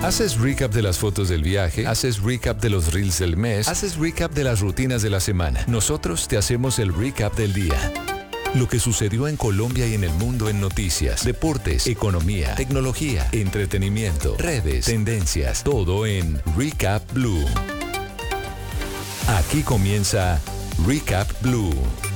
Haces recap de las fotos del viaje, haces recap de los reels del mes, haces recap de las rutinas de la semana. Nosotros te hacemos el recap del día. Lo que sucedió en Colombia y en el mundo en noticias, deportes, economía, tecnología, entretenimiento, redes, tendencias, todo en Recap Blue. Aquí comienza Recap Blue.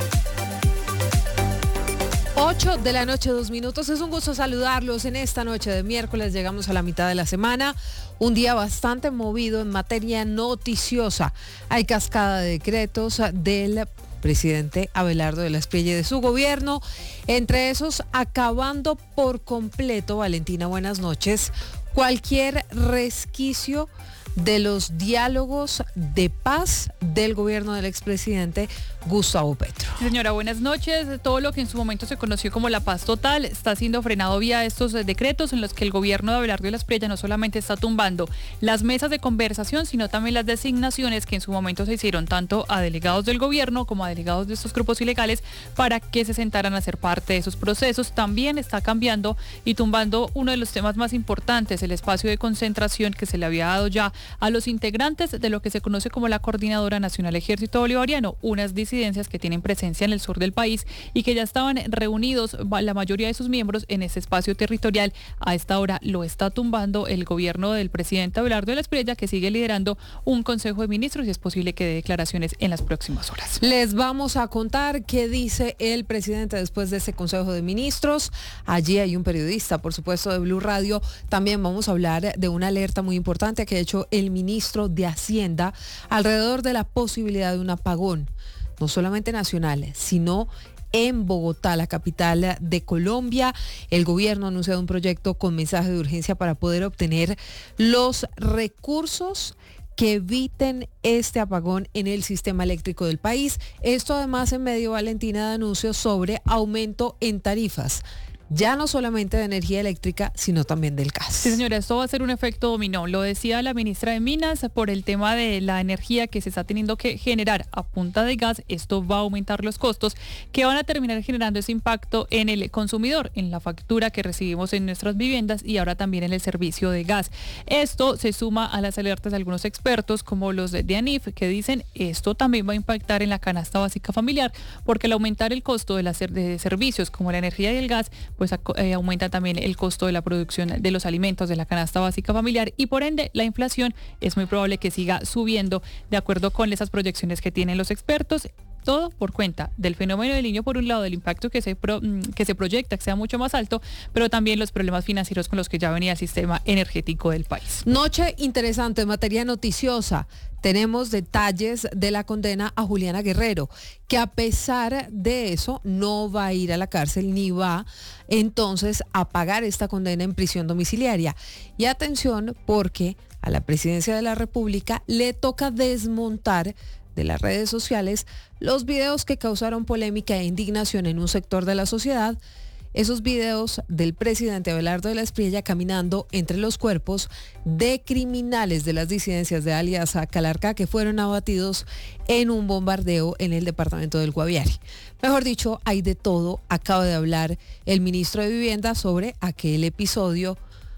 8 de la noche, 2 minutos. Es un gusto saludarlos en esta noche de miércoles. Llegamos a la mitad de la semana. Un día bastante movido en materia noticiosa. Hay cascada de decretos del presidente Abelardo de la Espriella y de su gobierno. Entre esos, acabando por completo, Valentina, buenas noches, cualquier resquicio de los diálogos de paz del gobierno del expresidente Gustavo Petro. Señora, buenas noches. Todo lo que en su momento se conoció como la paz total está siendo frenado vía estos decretos en los que el gobierno de Abelardo de la Espriella no solamente está tumbando las mesas de conversación, sino también las designaciones que en su momento se hicieron tanto a delegados del gobierno como a delegados de estos grupos ilegales para que se sentaran a ser parte de esos procesos. También está cambiando y tumbando uno de los temas más importantes, el espacio de concentración que se le había dado ya a los integrantes de lo que se conoce como la Coordinadora Nacional Ejército Bolivariano, unas disidencias que tienen presencia en el sur del país y que ya estaban reunidos la mayoría de sus miembros en ese espacio territorial. A esta hora lo está tumbando el gobierno del presidente Abelardo de la Espriella, que sigue liderando un consejo de ministros y es posible que dé declaraciones en las próximas horas. Les vamos a contar qué dice el presidente después de ese consejo de ministros. Allí hay un periodista, por supuesto, de Blue Radio. También vamos a hablar de una alerta muy importante que ha hecho el ministro de Hacienda alrededor de la posibilidad de un apagón, no solamente nacional, sino en Bogotá, la capital de Colombia. El gobierno ha anunciado un proyecto con mensaje de urgencia para poder obtener los recursos que eviten este apagón en el sistema eléctrico del país. Esto además en medio, Valentina, de anuncios sobre aumento en tarifas, ya no solamente de energía eléctrica, sino también del gas. Sí, señora, esto va a ser un efecto dominó. Lo decía la ministra de Minas, por el tema de la energía que se está teniendo que generar a punta de gas. Esto va a aumentar los costos que van a terminar generando ese impacto en el consumidor, en la factura que recibimos en nuestras viviendas y ahora también en el servicio de gas. Esto se suma a las alertas de algunos expertos, como los de ANIF, que dicen esto también va a impactar en la canasta básica familiar, porque al aumentar el costo de servicios como la energía y el gas, pues aumenta también el costo de la producción de los alimentos de la canasta básica familiar y por ende la inflación es muy probable que siga subiendo de acuerdo con esas proyecciones que tienen los expertos. Todo por cuenta del fenómeno del Niño, por un lado, del impacto que se proyecta que sea mucho más alto, pero también los problemas financieros con los que ya venía el sistema energético del país. Noche interesante en materia noticiosa. Tenemos detalles de la condena a Juliana Guerrero, que a pesar de eso no va a ir a la cárcel ni va entonces a pagar esta condena en prisión domiciliaria. Y atención, porque a la presidencia de la República le toca desmontar de las redes sociales los videos que causaron polémica e indignación en un sector de la sociedad. Esos videos del presidente Abelardo de la Espriella caminando entre los cuerpos de criminales de las disidencias de alias Calarcá que fueron abatidos en un bombardeo en el departamento del Guaviare. Mejor dicho, hay de todo. Acaba de hablar el ministro de Vivienda sobre aquel episodio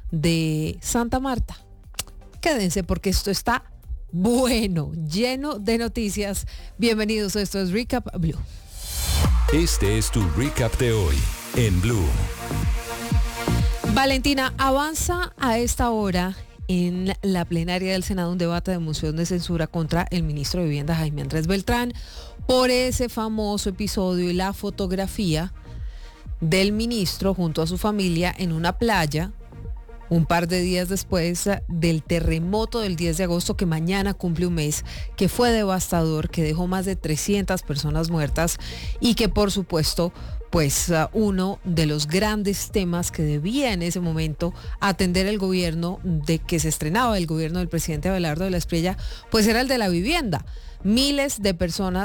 de Santa Marta. Quédense porque esto está bueno, lleno de noticias. Bienvenidos, esto es Recap Blue. Este es tu recap de hoy en Blue. Valentina, avanza a esta hora en la plenaria del Senado un debate de moción de censura contra el ministro de Vivienda, Jaime Andrés Beltrán, por ese famoso episodio y la fotografía del ministro junto a su familia en una playa un par de días después del terremoto del 10 de agosto, que mañana cumple un mes, que fue devastador, que dejó más de 300 personas muertas y que por supuesto, pues uno de los grandes temas que debía en ese momento atender el gobierno de que se estrenaba, el gobierno del presidente Abelardo de la Espriella, pues era el de la vivienda. Miles de personas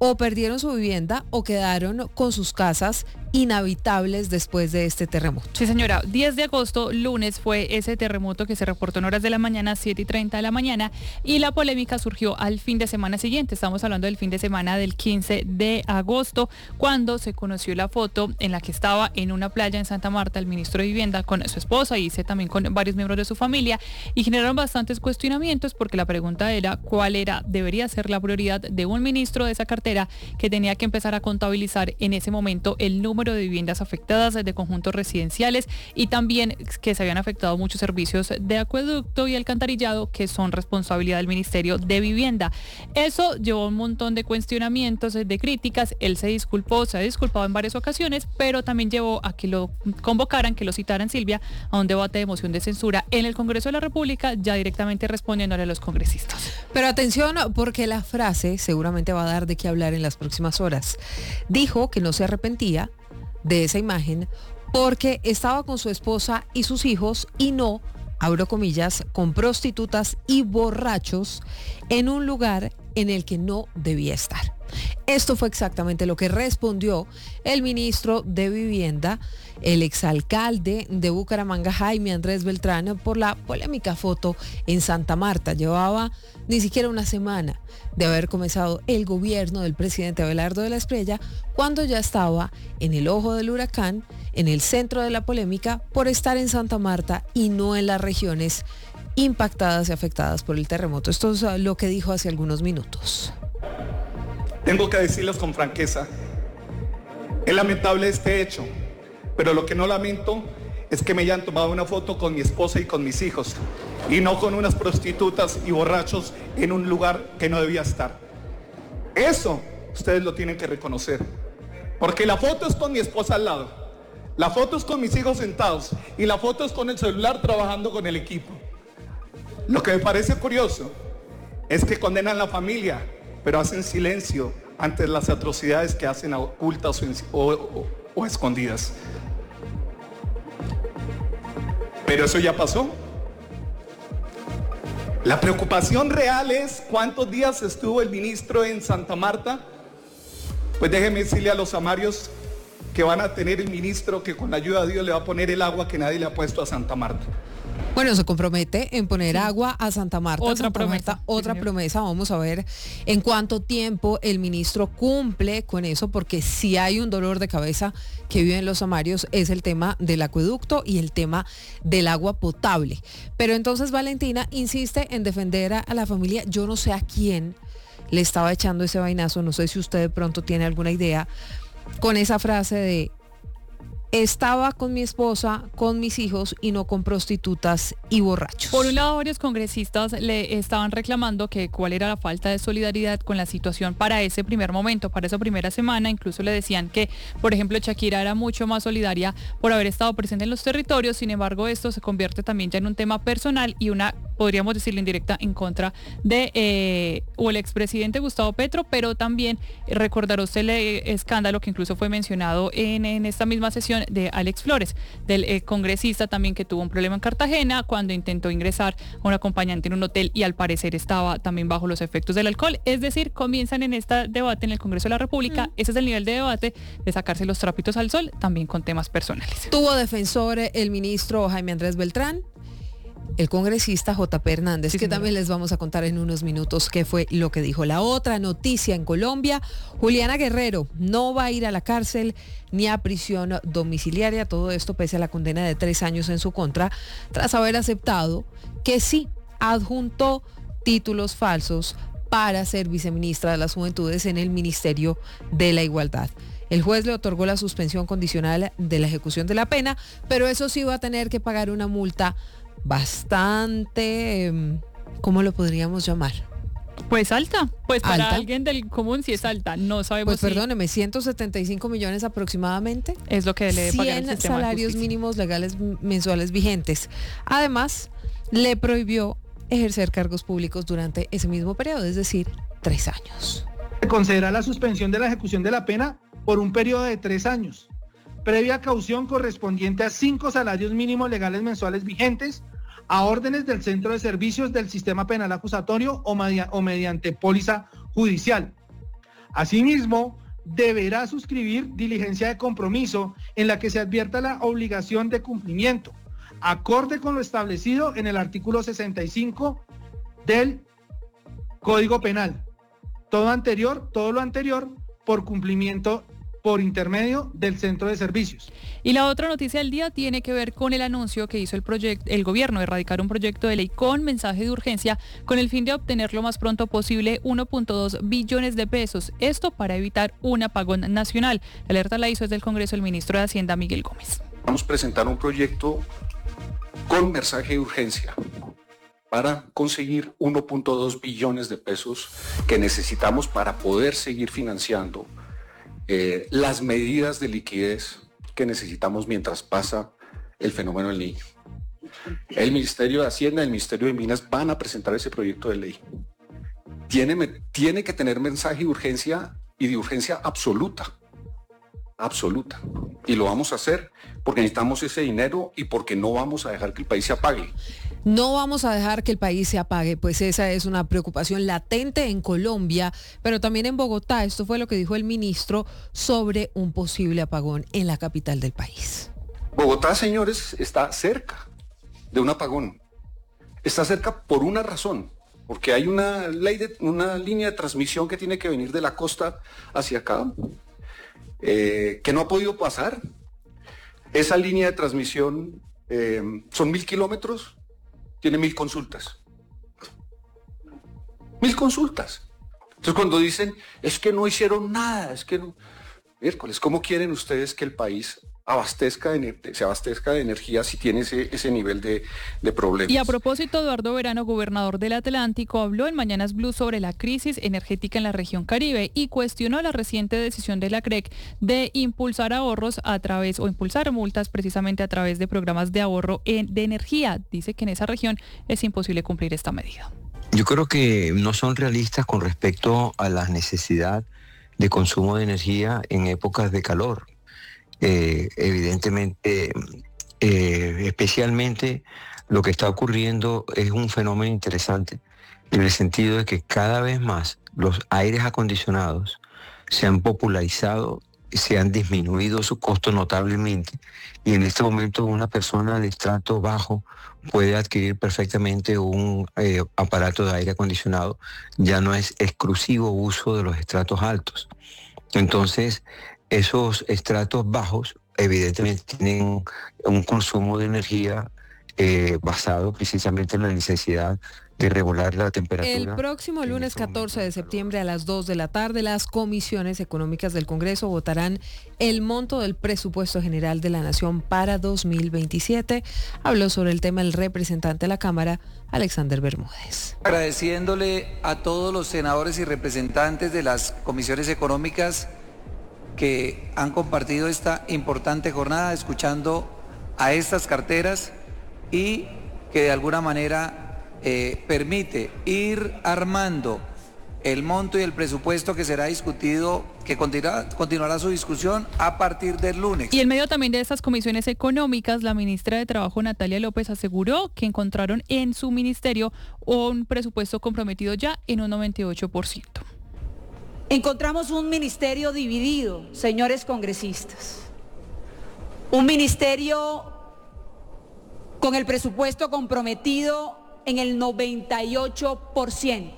o perdieron su vivienda o quedaron con sus casas inhabitables después de este terremoto. Sí, señora. 10 de agosto, lunes, fue ese terremoto que se reportó en horas de la mañana, 7:30 de la mañana, y la polémica surgió al fin de semana siguiente. Estamos hablando del fin de semana del 15 de agosto, cuando se conoció la foto en la que estaba en una playa en Santa Marta el ministro de Vivienda con su esposa y también con varios miembros de su familia, y generaron bastantes cuestionamientos porque la pregunta era cuál debería ser la prioridad de un ministro de esa cartera que tenía que empezar a contabilizar en ese momento el número de viviendas afectadas de conjuntos residenciales y también que se habían afectado muchos servicios de acueducto y alcantarillado que son responsabilidad del Ministerio de Vivienda. Eso llevó un montón de cuestionamientos, de críticas. Él se ha disculpado en varias ocasiones, pero también llevó a que lo convocaran, que lo citaran, Silvia, a un debate de moción de censura en el Congreso de la República, ya directamente respondiéndole a los congresistas. Pero atención, porque la frase seguramente va a dar de qué hablar en las próximas horas. Dijo que no se arrepentía de esa imagen porque estaba con su esposa y sus hijos y no, abro comillas, con prostitutas y borrachos en un lugar en el que no debía estar. Esto fue exactamente lo que respondió el ministro de Vivienda, el exalcalde de Bucaramanga, Jaime Andrés Beltrán, por la polémica foto en Santa Marta. Llevaba ni siquiera una semana de haber comenzado el gobierno del presidente Abelardo de la Espriella, cuando ya estaba en el ojo del huracán, en el centro de la polémica, por estar en Santa Marta y no en las regiones impactadas y afectadas por el terremoto. Esto es lo que dijo hace algunos minutos. Tengo que decirles con franqueza, es lamentable este hecho, pero lo que no lamento es que me hayan tomado una foto con mi esposa y con mis hijos, y no con unas prostitutas y borrachos en un lugar que no debía estar. Eso ustedes lo tienen que reconocer, porque la foto es con mi esposa al lado, la foto es con mis hijos sentados, y la foto es con el celular trabajando con el equipo. Lo que me parece curioso es que condenan a la familia, pero hacen silencio ante las atrocidades que hacen ocultas o escondidas. Pero eso ya pasó. La preocupación real es cuántos días estuvo el ministro en Santa Marta. Pues déjeme decirle a los amarios que van a tener el ministro que con la ayuda de Dios le va a poner el agua que nadie le ha puesto a Santa Marta. Bueno, se compromete en poner agua a Santa Marta. Otra promesa. Vamos a ver en cuánto tiempo el ministro cumple con eso, porque si hay un dolor de cabeza que viven los amarios es el tema del acueducto y el tema del agua potable. Pero entonces Valentina insiste en defender a la familia. Yo no sé a quién le estaba echando ese vainazo, no sé si usted de pronto tiene alguna idea, con esa frase de: estaba con mi esposa, con mis hijos y no con prostitutas y borrachos. Por un lado, varios congresistas le estaban reclamando que cuál era la falta de solidaridad con la situación para ese primer momento, para esa primera semana. Incluso le decían que, por ejemplo, Shakira era mucho más solidaria por haber estado presente en los territorios. Sin embargo, esto se convierte también ya en un tema personal y una, podríamos decirlo, indirecta en contra de o el expresidente Gustavo Petro, pero también recordará usted el escándalo que incluso fue mencionado en esta misma sesión de Alex Flores, del congresista también, que tuvo un problema en Cartagena cuando intentó ingresar a un acompañante en un hotel y al parecer estaba también bajo los efectos del alcohol. Es decir, comienzan en este debate en el Congreso de la República, ese es el nivel de debate, de sacarse los trapitos al sol, también con temas personales. Tuvo defensor el ministro Jaime Andrés Beltrán, el congresista JP Hernández, que también les vamos a contar en unos minutos qué fue lo que dijo. La otra noticia en Colombia: Juliana Guerrero no va a ir a la cárcel ni a prisión domiciliaria, todo esto pese a la condena de 3 años en su contra, tras haber aceptado que sí adjuntó títulos falsos para ser viceministra de las Juventudes en el Ministerio de la Igualdad. El juez le otorgó la suspensión condicional de la ejecución de la pena, pero eso sí va a tener que pagar una multa bastante, ¿cómo lo podríamos llamar? Pues alta, pues para ¿alta? Alguien del común sí es alta, no sabemos. Pues perdóneme, 175 millones aproximadamente. Es lo que le debe pagar el 100 sistema de salarios justicia mínimos legales mensuales vigentes. Además, le prohibió ejercer cargos públicos durante ese mismo periodo, es decir, 3 años. Se concederá la suspensión de la ejecución de la pena por un periodo de 3 años, previa caución correspondiente a 5 salarios mínimos legales mensuales vigentes, a órdenes del Centro de Servicios del Sistema Penal Acusatorio o mediante póliza judicial. Asimismo, deberá suscribir diligencia de compromiso en la que se advierta la obligación de cumplimiento, acorde con lo establecido en el artículo 65 del Código Penal. Todo lo anterior por cumplimiento por intermedio del centro de servicios. Y la otra noticia del día tiene que ver con el anuncio que hizo el gobierno de erradicar un proyecto de ley con mensaje de urgencia con el fin de obtener lo más pronto posible 1.2 billones de pesos. Esto para evitar un apagón nacional. La alerta la hizo desde el Congreso el ministro de Hacienda, Miguel Gómez. Vamos a presentar un proyecto con mensaje de urgencia para conseguir 1.2 billones de pesos que necesitamos para poder seguir financiando las medidas de liquidez que necesitamos mientras pasa el fenómeno del Niño. El Ministerio de Hacienda y el Ministerio de Minas van a presentar ese proyecto de ley. Tiene que tener mensaje de urgencia y de urgencia absoluta. Y lo vamos a hacer porque necesitamos ese dinero y porque no vamos a dejar que el país se apague. No vamos a dejar que el país se apague, pues esa es una preocupación latente en Colombia, pero también en Bogotá. Esto fue lo que dijo el ministro sobre un posible apagón en la capital del país. Bogotá, señores, está cerca de un apagón. Está cerca por una razón, porque hay una línea de transmisión que tiene que venir de la costa hacia acá, que no ha podido pasar. Esa línea de transmisión son 1.000 kilómetros. Tiene 1.000 consultas. 1.000 consultas. Entonces cuando dicen, es que no hicieron nada, es que no... Miércoles, ¿cómo quieren ustedes que el país se abastezca de energía si tiene ese nivel de problemas? Y a propósito, Eduardo Verano, gobernador del Atlántico, habló en Mañanas Blue sobre la crisis energética en la región Caribe y cuestionó la reciente decisión de la CREC de impulsar ahorros impulsar multas precisamente a través de programas de ahorro de energía. Dice que en esa región es imposible cumplir esta medida. Yo creo que no son realistas con respecto a la necesidad de consumo de energía en épocas de calor. Evidentemente, especialmente lo que está ocurriendo es un fenómeno interesante en el sentido de que cada vez más los aires acondicionados se han popularizado, se han disminuido su costo notablemente y en este momento una persona de estrato bajo puede adquirir perfectamente un aparato de aire acondicionado. Ya no es exclusivo uso de los estratos altos. Entonces, esos estratos bajos evidentemente tienen un consumo de energía basado precisamente en la necesidad de regular la temperatura. El próximo lunes 14 de septiembre a las 2 de la tarde, las comisiones económicas del Congreso votarán el monto del presupuesto general de la Nación para 2027. Habló sobre el tema el representante de la Cámara, Alexander Bermúdez. Agradeciéndole a todos los senadores y representantes de las comisiones económicas que han compartido esta importante jornada, escuchando a estas carteras y que de alguna manera permite ir armando el monto y el presupuesto que será discutido, que continuará su discusión a partir del lunes. Y en medio también de estas comisiones económicas, la ministra de Trabajo, Natalia López, aseguró que encontraron en su ministerio un presupuesto comprometido ya en un 98%. Encontramos un ministerio dividido, señores congresistas. Un ministerio con el presupuesto comprometido en el 98%.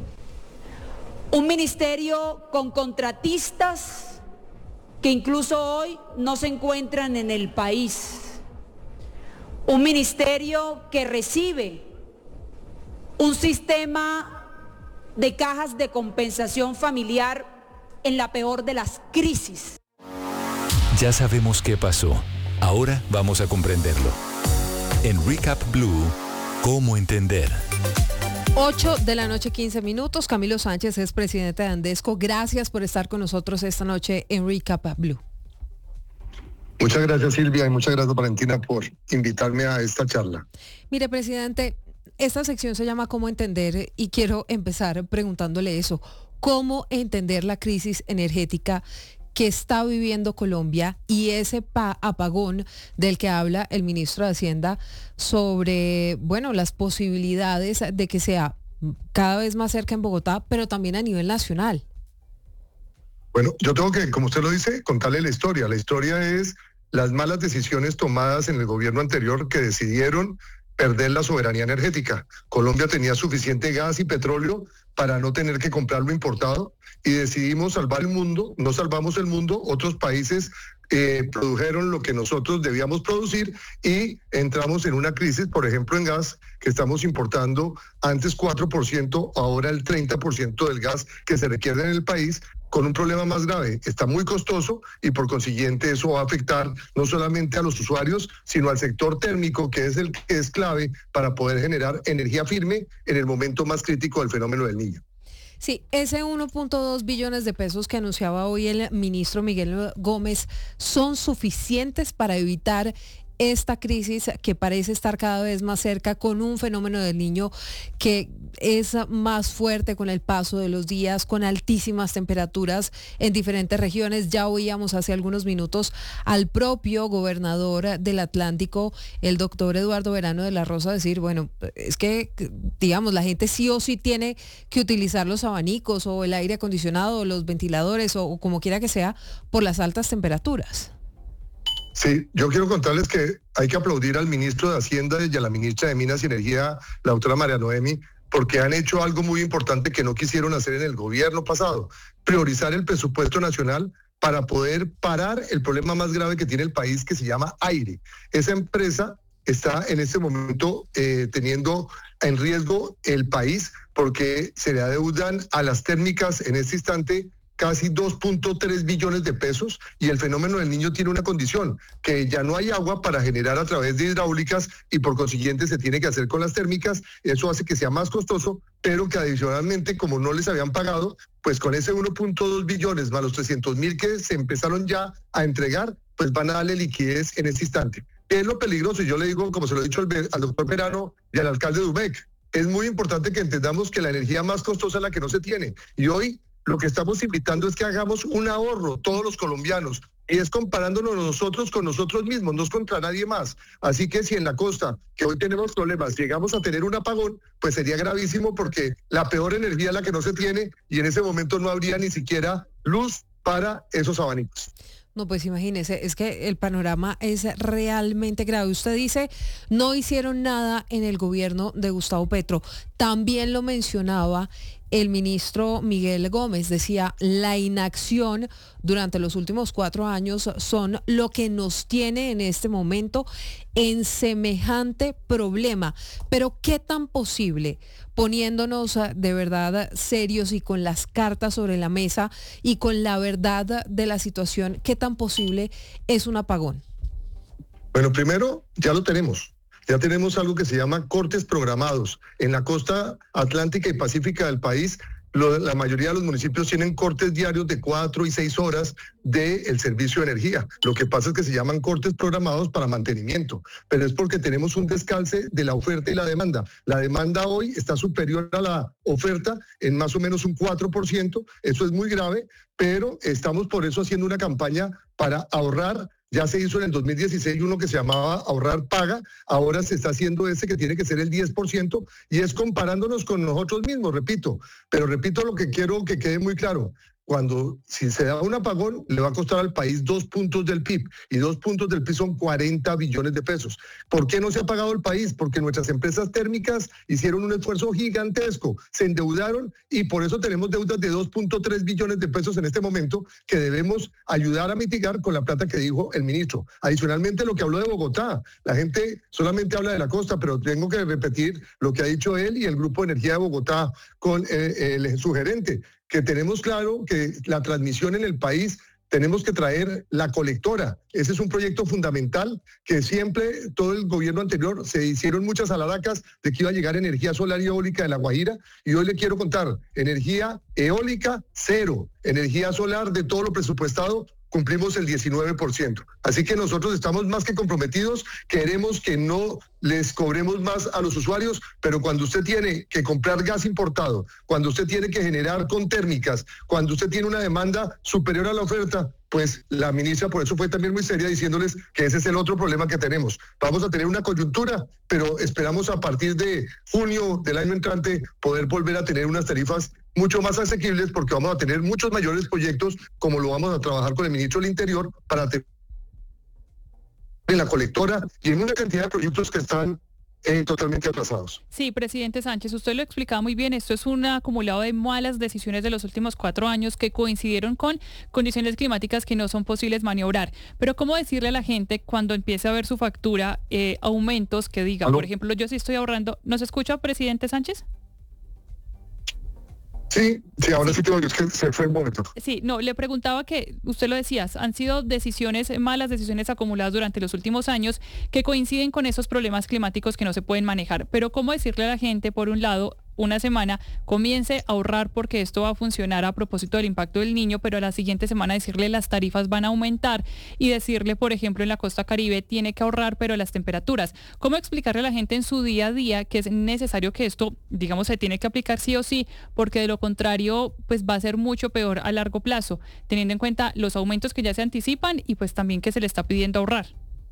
Un ministerio con contratistas que incluso hoy no se encuentran en el país. Un ministerio que recibe un sistema de cajas de compensación familiar en la peor de las crisis. Ya sabemos qué pasó. Ahora vamos a comprenderlo. En Recap Blue, ¿cómo entender? 8 de la noche, 15 minutos. Camilo Sánchez es presidente de Andesco. Gracias por estar con nosotros esta noche en Recap Blue. Muchas gracias, Silvia, y muchas gracias, Valentina, por invitarme a esta charla. Mire, presidente, esta sección se llama ¿Cómo entender? Y quiero empezar preguntándole eso. ¿Cómo entender la crisis energética que está viviendo Colombia y ese apagón del que habla el ministro de Hacienda sobre, las posibilidades de que sea cada vez más cerca en Bogotá, pero también a nivel nacional? Bueno, yo tengo que, como usted lo dice, contarle la historia. La historia es las malas decisiones tomadas en el gobierno anterior que decidieron perder la soberanía energética. Colombia tenía suficiente gas y petróleo para no tener que comprarlo importado y decidimos salvar el mundo. No salvamos el mundo, otros países produjeron lo que nosotros debíamos producir y entramos en una crisis, por ejemplo en gas, que estamos importando antes 4%, ahora el 30% del gas que se requiere en el país, con un problema más grave. Está muy costoso y por consiguiente eso va a afectar no solamente a los usuarios, sino al sector térmico, que es el que es clave para poder generar energía firme en el momento más crítico del fenómeno del Niño. Sí, ese 1.2 billones de pesos que anunciaba hoy el ministro Miguel Gómez son suficientes para evitar esta crisis que parece estar cada vez más cerca, con un fenómeno del Niño que es más fuerte con el paso de los días, con altísimas temperaturas en diferentes regiones. Ya oíamos hace algunos minutos al propio gobernador del Atlántico, el doctor Eduardo Verano de la Rosa, decir, bueno, es que, digamos, la gente sí o sí tiene que utilizar los abanicos o el aire acondicionado o los ventiladores o como quiera que sea por las altas temperaturas. Sí, yo quiero contarles que hay que aplaudir al ministro de Hacienda y a la ministra de Minas y Energía, la doctora María Noemi, porque han hecho algo muy importante que no quisieron hacer en el gobierno pasado: priorizar el presupuesto nacional para poder parar el problema más grave que tiene el país, que se llama aire. Esa empresa está en este momento teniendo en riesgo el país porque se le adeudan a las térmicas en este instante casi 2.3 billones de pesos, y el fenómeno del Niño tiene una condición, que ya no hay agua para generar a través de hidráulicas y por consiguiente se tiene que hacer con las térmicas. Eso hace que sea más costoso, pero que adicionalmente, como no les habían pagado, pues con ese 1.2 billones más los 300.000 que se empezaron ya a entregar, pues van a darle liquidez en ese instante. ¿Qué es lo peligroso? Y yo le digo, como se lo he dicho al doctor Verano y al alcalde de Ubec, es muy importante que entendamos que la energía más costosa es la que no se tiene. Y hoy lo que estamos invitando es que hagamos un ahorro todos los colombianos, y es comparándonos nosotros con nosotros mismos, no es contra nadie más. Así que si en la costa, que hoy tenemos problemas, llegamos a tener un apagón, pues sería gravísimo, porque la peor energía es la que no se tiene, y en ese momento no habría ni siquiera luz para esos abanicos. No, pues imagínese, es que el panorama es realmente grave. Usted dice, no hicieron nada en el gobierno de Gustavo Petro. También lo mencionaba el ministro Miguel Gómez, decía, la inacción durante los últimos 4 años son lo que nos tiene en este momento en semejante problema. Pero ¿qué tan posible, poniéndonos de verdad serios y con las cartas sobre la mesa y con la verdad de la situación, qué tan posible es un apagón? Bueno, primero, ya lo tenemos. Ya tenemos algo que se llama cortes programados. En la costa atlántica y pacífica del país, la mayoría de los municipios tienen cortes diarios de 4 y 6 horas del servicio de energía. Lo que pasa es que se llaman cortes programados para mantenimiento, pero es porque tenemos un descalce de la oferta y la demanda. La demanda hoy está superior a la oferta en más o menos un 4%. Eso es muy grave, pero estamos por eso haciendo una campaña para ahorrar. Ya se hizo en el 2016 uno que se llamaba Ahorrar Paga, ahora se está haciendo ese que tiene que ser el 10%, y es comparándonos con nosotros mismos, pero repito lo que quiero que quede muy claro. Si se da un apagón, le va a costar al país 2 puntos del PIB, y 2 puntos del PIB son 40 billones de pesos. ¿Por qué no se ha pagado el país? Porque nuestras empresas térmicas hicieron un esfuerzo gigantesco, se endeudaron, y por eso tenemos deudas de 2.3 billones de pesos en este momento, que debemos ayudar a mitigar con la plata que dijo el ministro. Adicionalmente, lo que habló de Bogotá, la gente solamente habla de la costa, pero tengo que repetir lo que ha dicho él y el Grupo de Energía de Bogotá con su gerente, que tenemos claro que la transmisión en el país, tenemos que traer la colectora. Ese es un proyecto fundamental que siempre, todo el gobierno anterior, se hicieron muchas alaracas de que iba a llegar energía solar y eólica de La Guajira, y hoy le quiero contar, energía eólica, 0, energía solar de todo lo presupuestado, cumplimos el 19%. Así que nosotros estamos más que comprometidos, queremos que no les cobremos más a los usuarios, pero cuando usted tiene que comprar gas importado, cuando usted tiene que generar con térmicas, cuando usted tiene una demanda superior a la oferta, pues la ministra por eso fue también muy seria diciéndoles que ese es el otro problema que tenemos. Vamos a tener una coyuntura, pero esperamos a partir de junio del año entrante poder volver a tener unas tarifas mucho más asequibles porque vamos a tener muchos mayores proyectos, como lo vamos a trabajar con el ministro del Interior para tener en la colectora y en una cantidad de proyectos que están totalmente atrasados. Sí, presidente Sánchez, usted lo explicaba muy bien, esto es un acumulado de malas decisiones de los últimos 4 años que coincidieron con condiciones climáticas que no son posibles maniobrar. Pero ¿cómo decirle a la gente cuando empiece a ver su factura aumentos que diga, por ejemplo, yo sí estoy ahorrando? ¿Nos escucha, presidente Sánchez? Sí, ahora sí tengo, es que se fue el momento. Sí, no, le preguntaba que, usted lo decía, han sido malas decisiones acumuladas durante los últimos años que coinciden con esos problemas climáticos que no se pueden manejar. Pero ¿cómo decirle a la gente, por un lado, una semana, comience a ahorrar porque esto va a funcionar a propósito del impacto del Niño, pero a la siguiente semana decirle las tarifas van a aumentar y decirle, por ejemplo, en la costa Caribe tiene que ahorrar, pero las temperaturas? ¿Cómo explicarle a la gente en su día a día que es necesario que esto, digamos, se tiene que aplicar sí o sí, porque de lo contrario, pues va a ser mucho peor a largo plazo, teniendo en cuenta los aumentos que ya se anticipan y pues también que se le está pidiendo ahorrar?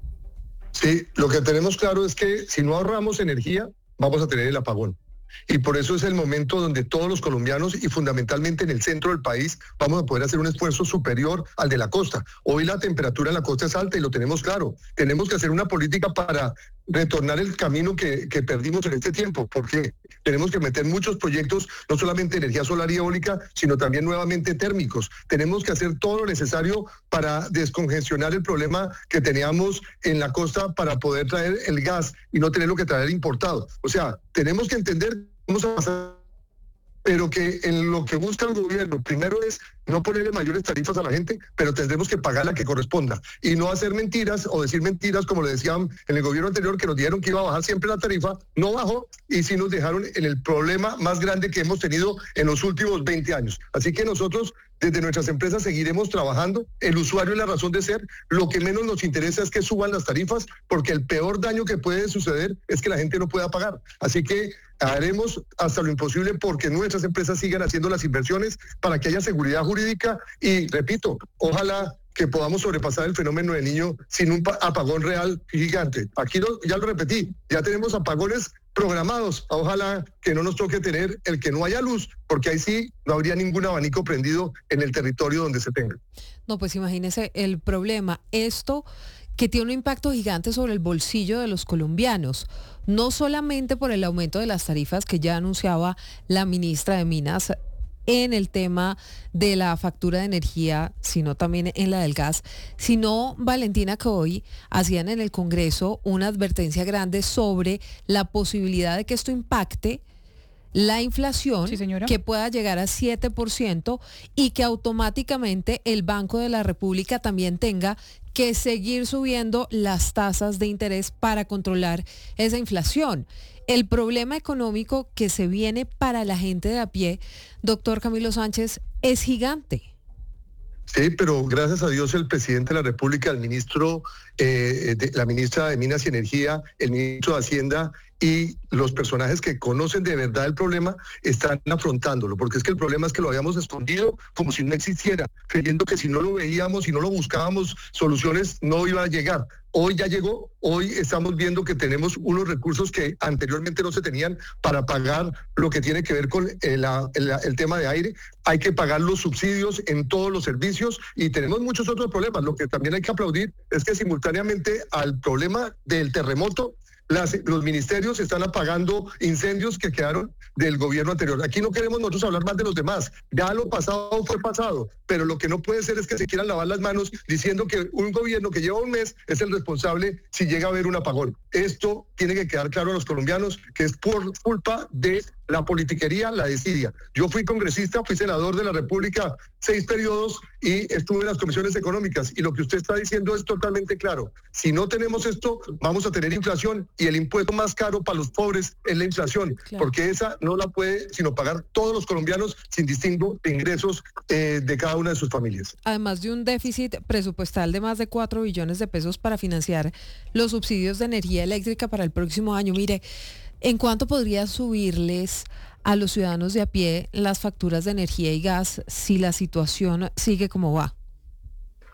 Sí, lo que tenemos claro es que si no ahorramos energía, vamos a tener el apagón. Y por eso es el momento donde todos los colombianos y fundamentalmente en el centro del país vamos a poder hacer un esfuerzo superior al de la costa. Hoy la temperatura en la costa es alta y lo tenemos claro. Tenemos que hacer una política para retornar el camino que perdimos en este tiempo, porque tenemos que meter muchos proyectos, no solamente energía solar y eólica, sino también nuevamente térmicos. Tenemos que hacer todo lo necesario para descongestionar el problema que teníamos en la costa para poder traer el gas y no tenerlo que traer importado. O sea, tenemos que entender que vamos a pasar, pero que en lo que busca el gobierno, primero es no ponerle mayores tarifas a la gente, pero tendremos que pagar la que corresponda y no hacer mentiras o decir mentiras como le decían en el gobierno anterior, que nos dijeron que iba a bajar siempre la tarifa, no bajó y sí nos dejaron en el problema más grande que hemos tenido en los últimos 20 años. Así que nosotros desde nuestras empresas seguiremos trabajando, el usuario es la razón de ser, lo que menos nos interesa es que suban las tarifas, porque el peor daño que puede suceder es que la gente no pueda pagar. Así que haremos hasta lo imposible porque nuestras empresas sigan haciendo las inversiones para que haya seguridad jurídica y, repito, ojalá que podamos sobrepasar el fenómeno del Niño sin un apagón real gigante. Aquí ya lo repetí, ya tenemos apagones programados. Ojalá que no nos toque tener el que no haya luz, porque ahí sí no habría ningún abanico prendido en el territorio donde se tenga. No, pues imagínese el problema. Esto que tiene un impacto gigante sobre el bolsillo de los colombianos, no solamente por el aumento de las tarifas que ya anunciaba la ministra de Minas en el tema de la factura de energía, sino también en la del gas, sino, Valentina, que hoy hacían en el Congreso una advertencia grande sobre la posibilidad de que esto impacte la inflación, sí, que pueda llegar a 7% y que automáticamente el Banco de la República también tenga que seguir subiendo las tasas de interés para controlar esa inflación. El problema económico que se viene para la gente de a pie, doctor Camilo Sánchez, es gigante. Sí, pero gracias a Dios el presidente de la República, el ministro, la ministra de Minas y Energía, el ministro de Hacienda y los personajes que conocen de verdad el problema están afrontándolo, porque es que el problema es que lo habíamos escondido como si no existiera, creyendo que si no lo veíamos, si no lo buscábamos soluciones, no iba a llegar. Hoy ya llegó, hoy estamos viendo que tenemos unos recursos que anteriormente no se tenían para pagar lo que tiene que ver con el tema de aire. Hay que pagar los subsidios en todos los servicios y tenemos muchos otros problemas. Lo que también hay que aplaudir es que simultáneamente al problema del terremoto, los ministerios están apagando incendios que quedaron del gobierno anterior. Aquí no queremos nosotros hablar más de los demás. Ya lo pasado fue pasado, pero lo que no puede ser es que se quieran lavar las manos diciendo que un gobierno que lleva un mes es el responsable si llega a haber un apagón. Esto tiene que quedar claro a los colombianos que es por culpa de la politiquería, la desidia. Yo fui congresista, fui senador de la República 6 periodos y estuve en las comisiones económicas y lo que usted está diciendo es totalmente claro. Si no tenemos esto, vamos a tener inflación y el impuesto más caro para los pobres es la inflación, claro, porque esa no la puede sino pagar todos los colombianos sin distingo de ingresos de cada una de sus familias. Además de un déficit presupuestal de más de 4 billones de pesos para financiar los subsidios de energía eléctrica para el próximo año, mire, ¿en cuánto podría subirles a los ciudadanos de a pie las facturas de energía y gas si la situación sigue como va?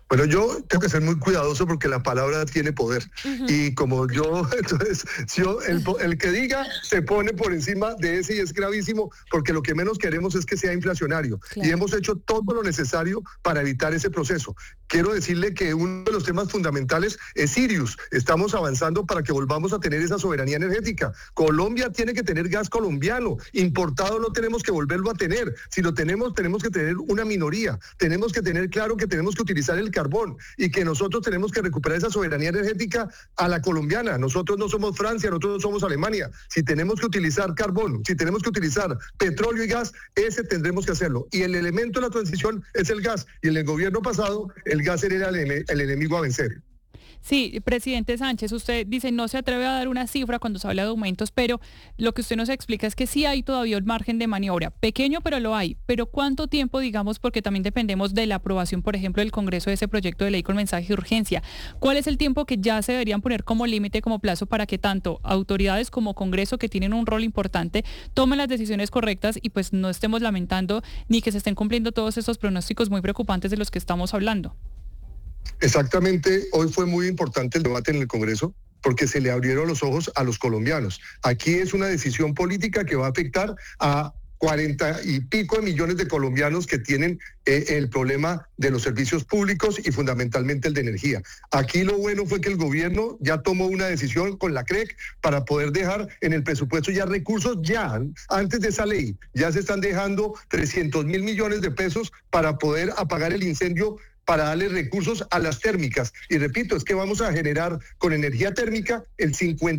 Bueno, yo tengo que ser muy cuidadoso porque la palabra tiene poder. Y como yo, entonces, el que diga se pone por encima de ese y es gravísimo porque lo que menos queremos es que sea inflacionario. Claro. Y hemos hecho todo lo necesario para evitar ese proceso. Quiero decirle que uno de los temas fundamentales es Sirius. Estamos avanzando para que volvamos a tener esa soberanía energética. Colombia tiene que tener gas colombiano. Importado no tenemos que volverlo a tener. Si lo tenemos que tener una minoría. Tenemos que tener claro que tenemos que utilizar el carbón y que nosotros tenemos que recuperar esa soberanía energética a la colombiana. Nosotros no somos Francia, nosotros no somos Alemania. Si tenemos que utilizar carbón, si tenemos que utilizar petróleo y gas, ese tendremos que hacerlo. Y el elemento de la transición es el gas. Y en el gobierno pasado, el gas era el enemigo a vencer. Sí, presidente Sánchez, usted dice no se atreve a dar una cifra cuando se habla de aumentos, pero lo que usted nos explica es que sí hay todavía un margen de maniobra, pequeño pero lo hay, pero ¿cuánto tiempo, digamos, porque también dependemos de la aprobación, por ejemplo, del Congreso de ese proyecto de ley con mensaje de urgencia? ¿Cuál es el tiempo que ya se deberían poner como límite, como plazo, para que tanto autoridades como Congreso, que tienen un rol importante, tomen las decisiones correctas y pues no estemos lamentando ni que se estén cumpliendo todos esos pronósticos muy preocupantes de los que estamos hablando? Exactamente, hoy fue muy importante el debate en el Congreso porque se le abrieron los ojos a los colombianos. Aquí es una decisión política que va a afectar a 40 y pico de millones de colombianos que tienen el problema de los servicios públicos y fundamentalmente el de energía. Aquí lo bueno fue que el gobierno ya tomó una decisión con la CREC para poder dejar en el presupuesto ya recursos, ya antes de esa ley, ya se están dejando 300.000 millones de pesos para poder apagar el incendio, para darle recursos a las térmicas. Y repito, es que vamos a generar con energía térmica el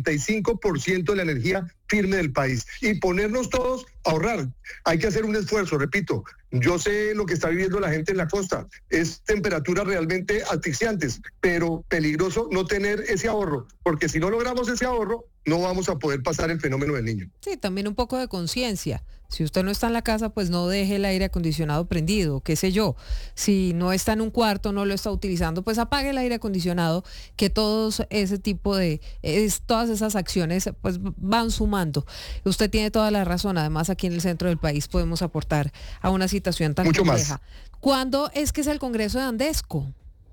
55% de la energía firme del país y ponernos todos a ahorrar. Hay que hacer un esfuerzo, repito. Yo sé lo que está viviendo la gente en la costa. Es temperaturas realmente asfixiantes, pero peligroso no tener ese ahorro, porque si no logramos ese ahorro, no vamos a poder pasar el fenómeno del Niño. Sí, también un poco de conciencia. Si usted no está en la casa, pues no deje el aire acondicionado prendido, qué sé yo. Si no está en un cuarto, no lo está utilizando, pues apague el aire acondicionado, que todos ese tipo de, todas esas acciones pues van sumando. Usted tiene toda la razón, además aquí en el centro del país podemos aportar a una situación tan mucho compleja. Más. ¿Cuándo es que es el Congreso de Andesco?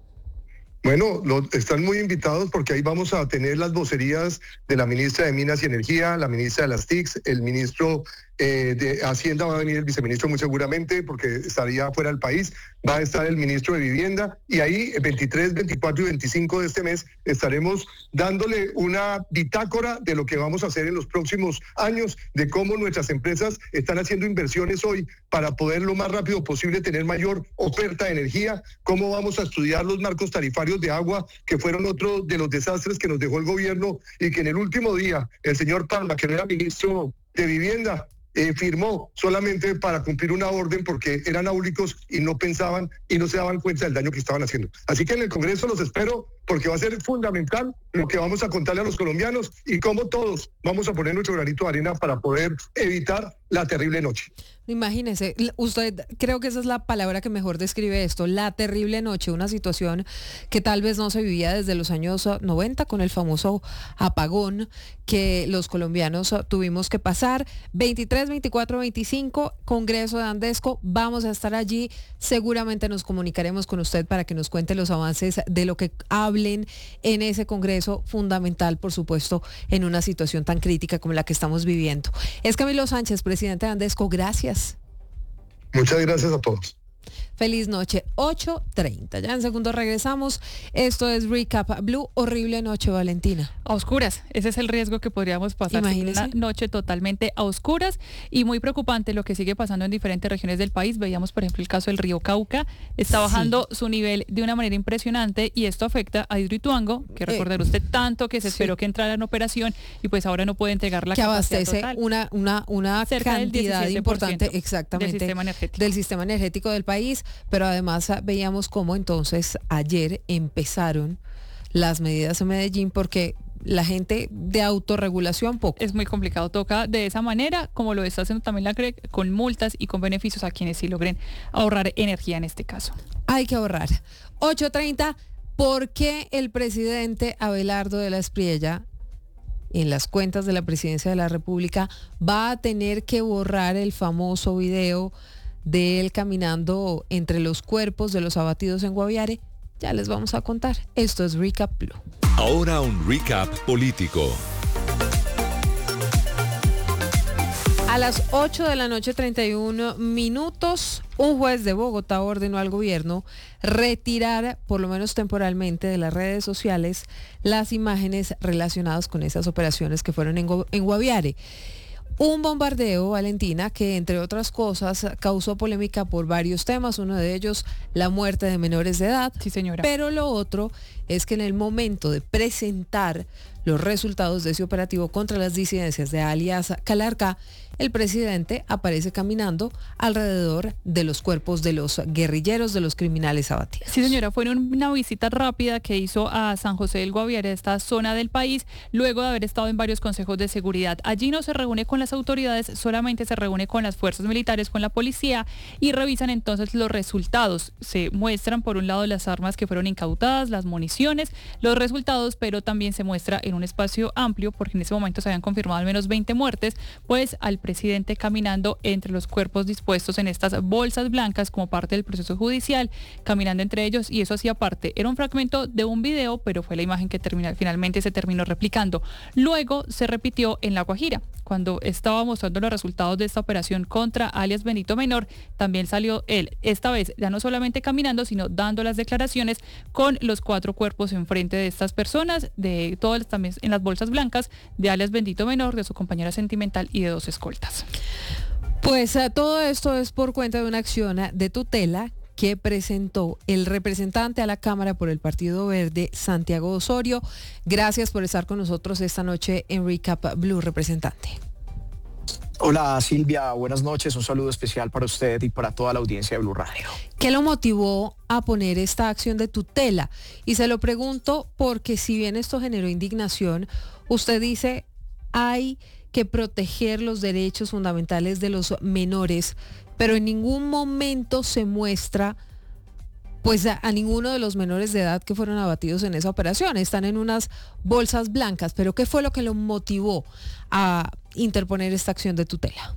Bueno, están muy invitados porque ahí vamos a tener las vocerías de la ministra de Minas y Energía, la ministra de las TICs, el ministro de Hacienda, va a venir el viceministro muy seguramente porque estaría fuera del país, va a estar el ministro de Vivienda y ahí el 23, 24 y 25 de este mes estaremos dándole una bitácora de lo que vamos a hacer en los próximos años, de cómo nuestras empresas están haciendo inversiones hoy para poder lo más rápido posible tener mayor oferta de energía, cómo vamos a estudiar los marcos tarifarios de agua, que fueron otro de los desastres que nos dejó el gobierno y que en el último día el señor Palma, que no era ministro de Vivienda, firmó solamente para cumplir una orden porque eran áulicos y no pensaban y no se daban cuenta del daño que estaban haciendo. Así que en el Congreso los espero porque va a ser fundamental lo que vamos a contarle a los colombianos y cómo todos vamos a poner nuestro granito de arena para poder evitar la terrible noche. Imagínese, usted, creo que esa es la palabra que mejor describe esto, la terrible noche, una situación que tal vez no se vivía desde los años 90 con el famoso apagón que los colombianos tuvimos que pasar. 23, 24, 25, Congreso de Andesco, vamos a estar allí, seguramente nos comunicaremos con usted para que nos cuente los avances de lo que hablen en ese Congreso, fundamental, por supuesto, en una situación tan crítica como la que estamos viviendo. Es Camilo Sánchez, presidente de Andesco, gracias. Muchas gracias a todos. Feliz noche, 8:30. Ya en segundos regresamos. Esto es Recap Blue. Horrible noche, Valentina. A oscuras. Ese es el riesgo que podríamos pasar. Imagínese. Una noche totalmente a oscuras y muy preocupante lo que sigue pasando en diferentes regiones del país. Veíamos, por ejemplo, el caso del río Cauca. Está bajando su nivel de una manera impresionante y esto afecta a Hidroituango, que recordar usted tanto que se esperó que entrara en operación y pues ahora no puede entregar la capacidad abastece total. una Cerca cantidad importante, exactamente, del sistema energético del país. Pero además veíamos cómo entonces ayer empezaron las medidas en Medellín porque la gente de autorregulación poco. Es muy complicado, toca de esa manera, como lo está haciendo también la CREC, con multas y con beneficios a quienes sí logren ahorrar energía en este caso. Hay que ahorrar. 8:30, ¿por qué el presidente Abelardo de la Espriella en las cuentas de la Presidencia de la República va a tener que borrar el famoso video de él caminando entre los cuerpos de los abatidos en Guaviare? Ya les vamos a contar. Esto es Recap Blue. Ahora un recap político. A las 8 de la noche, 31 minutos, un juez de Bogotá ordenó al gobierno retirar, por lo menos temporalmente, de las redes sociales las imágenes relacionadas con esas operaciones que fueron en Guaviare. Un bombardeo, Valentina, que entre otras cosas causó polémica por varios temas, uno de ellos la muerte de menores de edad. Sí, señora. Pero lo otro es que en el momento de presentar los resultados de ese operativo contra las disidencias de alias Calarcá, el presidente aparece caminando alrededor de los cuerpos de los guerrilleros, de los criminales abatidos. Sí, señora, fue una visita rápida que hizo a San José del Guaviare, esta zona del país, luego de haber estado en varios consejos de seguridad. Allí no se reúne con las autoridades, solamente se reúne con las fuerzas militares, con la policía, y revisan entonces los resultados. Se muestran, por un lado, las armas que fueron incautadas, las municiones, los resultados, pero también se muestra en un espacio amplio, porque en ese momento se habían confirmado al menos 20 muertes, pues al presidente caminando entre los cuerpos dispuestos en estas bolsas blancas como parte del proceso judicial, caminando entre ellos, y eso hacía parte. Era un fragmento de un video, pero fue la imagen que finalmente se terminó replicando. Luego se repitió en La Guajira, cuando estaba mostrando los resultados de esta operación contra alias Benito Menor. También salió él, esta vez ya no solamente caminando, sino dando las declaraciones con los 4 cuerpos enfrente de estas personas, de todas también en las bolsas blancas, de alias Benito Menor, de su compañera sentimental y de 2 escoltas. Pues todo esto es por cuenta de una acción de tutela que presentó el representante a la Cámara por el Partido Verde, Santiago Osorio. Gracias por estar con nosotros esta noche en Recap Blue, representante. Hola Silvia, buenas noches, un saludo especial para usted y para toda la audiencia de Blue Radio. ¿Qué lo motivó a poner esta acción de tutela? Y se lo pregunto porque si bien esto generó indignación, usted dice hay que proteger los derechos fundamentales de los menores, pero en ningún momento se muestra pues a ninguno de los menores de edad que fueron abatidos en esa operación. Están en unas bolsas blancas, pero ¿qué fue lo que lo motivó a interponer esta acción de tutela?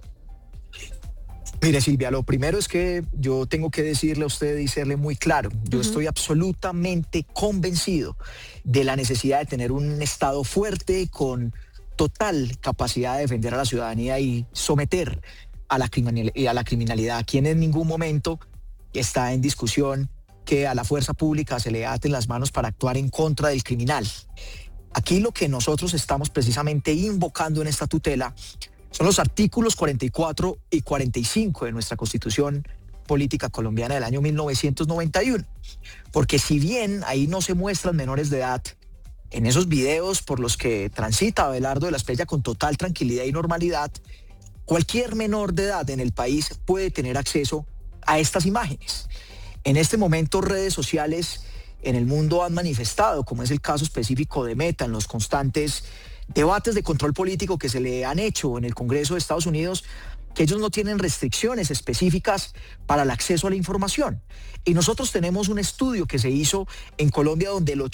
Mire Silvia, lo primero es que yo tengo que decirle a usted y serle muy claro, yo estoy absolutamente convencido de la necesidad de tener un Estado fuerte con total capacidad de defender a la ciudadanía y someter a la criminalidad. Aquí en ningún momento está en discusión que a la fuerza pública se le aten las manos para actuar en contra del criminal. Aquí lo que nosotros estamos precisamente invocando en esta tutela son los artículos 44 y 45 de nuestra Constitución Política Colombiana del año 1991. Porque si bien ahí no se muestran menores de edad, en esos videos por los que transita Abelardo de la Espriella con total tranquilidad y normalidad, cualquier menor de edad en el país puede tener acceso a estas imágenes. En este momento, redes sociales en el mundo han manifestado, como es el caso específico de Meta, en los constantes debates de control político que se le han hecho en el Congreso de Estados Unidos, que ellos no tienen restricciones específicas para el acceso a la información. Y nosotros tenemos un estudio que se hizo en Colombia donde el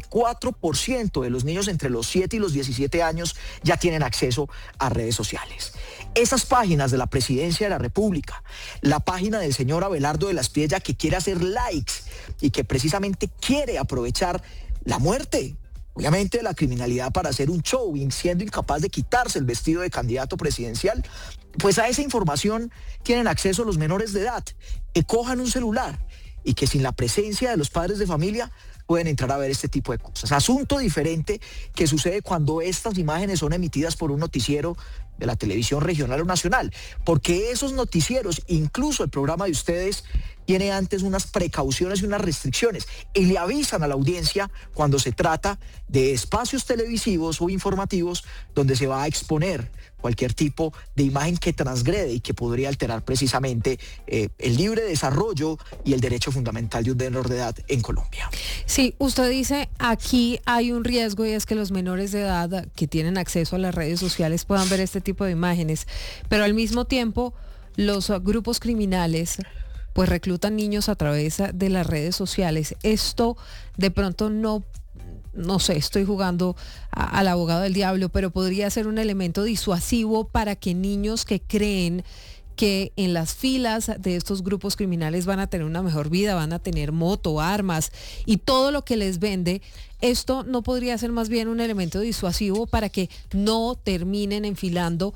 84% de los niños entre los 7 y los 17 años ya tienen acceso a redes sociales. Esas páginas de la Presidencia de la República, la página del señor Abelardo de la Espriella que quiere hacer likes y que precisamente quiere aprovechar la muerte, obviamente, la criminalidad para hacer un show y siendo incapaz de quitarse el vestido de candidato presidencial, pues a esa información tienen acceso los menores de edad, que cojan un celular y que sin la presencia de los padres de familia pueden entrar a ver este tipo de cosas. Asunto diferente que sucede cuando estas imágenes son emitidas por un noticiero de la televisión regional o nacional, porque esos noticieros, incluso el programa de ustedes, tiene antes unas precauciones y unas restricciones y le avisan a la audiencia cuando se trata de espacios televisivos o informativos donde se va a exponer cualquier tipo de imagen que transgrede y que podría alterar precisamente el libre desarrollo y el derecho fundamental de un menor de edad en Colombia. Sí, usted dice aquí hay un riesgo y es que los menores de edad que tienen acceso a las redes sociales puedan ver este tipo de imágenes, pero al mismo tiempo los grupos criminales pues reclutan niños a través de las redes sociales. Esto de pronto no sé, estoy jugando al abogado del diablo, pero podría ser un elemento disuasivo para que niños que creen que en las filas de estos grupos criminales van a tener una mejor vida, van a tener moto, armas y todo lo que les vende. ¿Esto no podría ser más bien un elemento disuasivo para que no terminen enfilando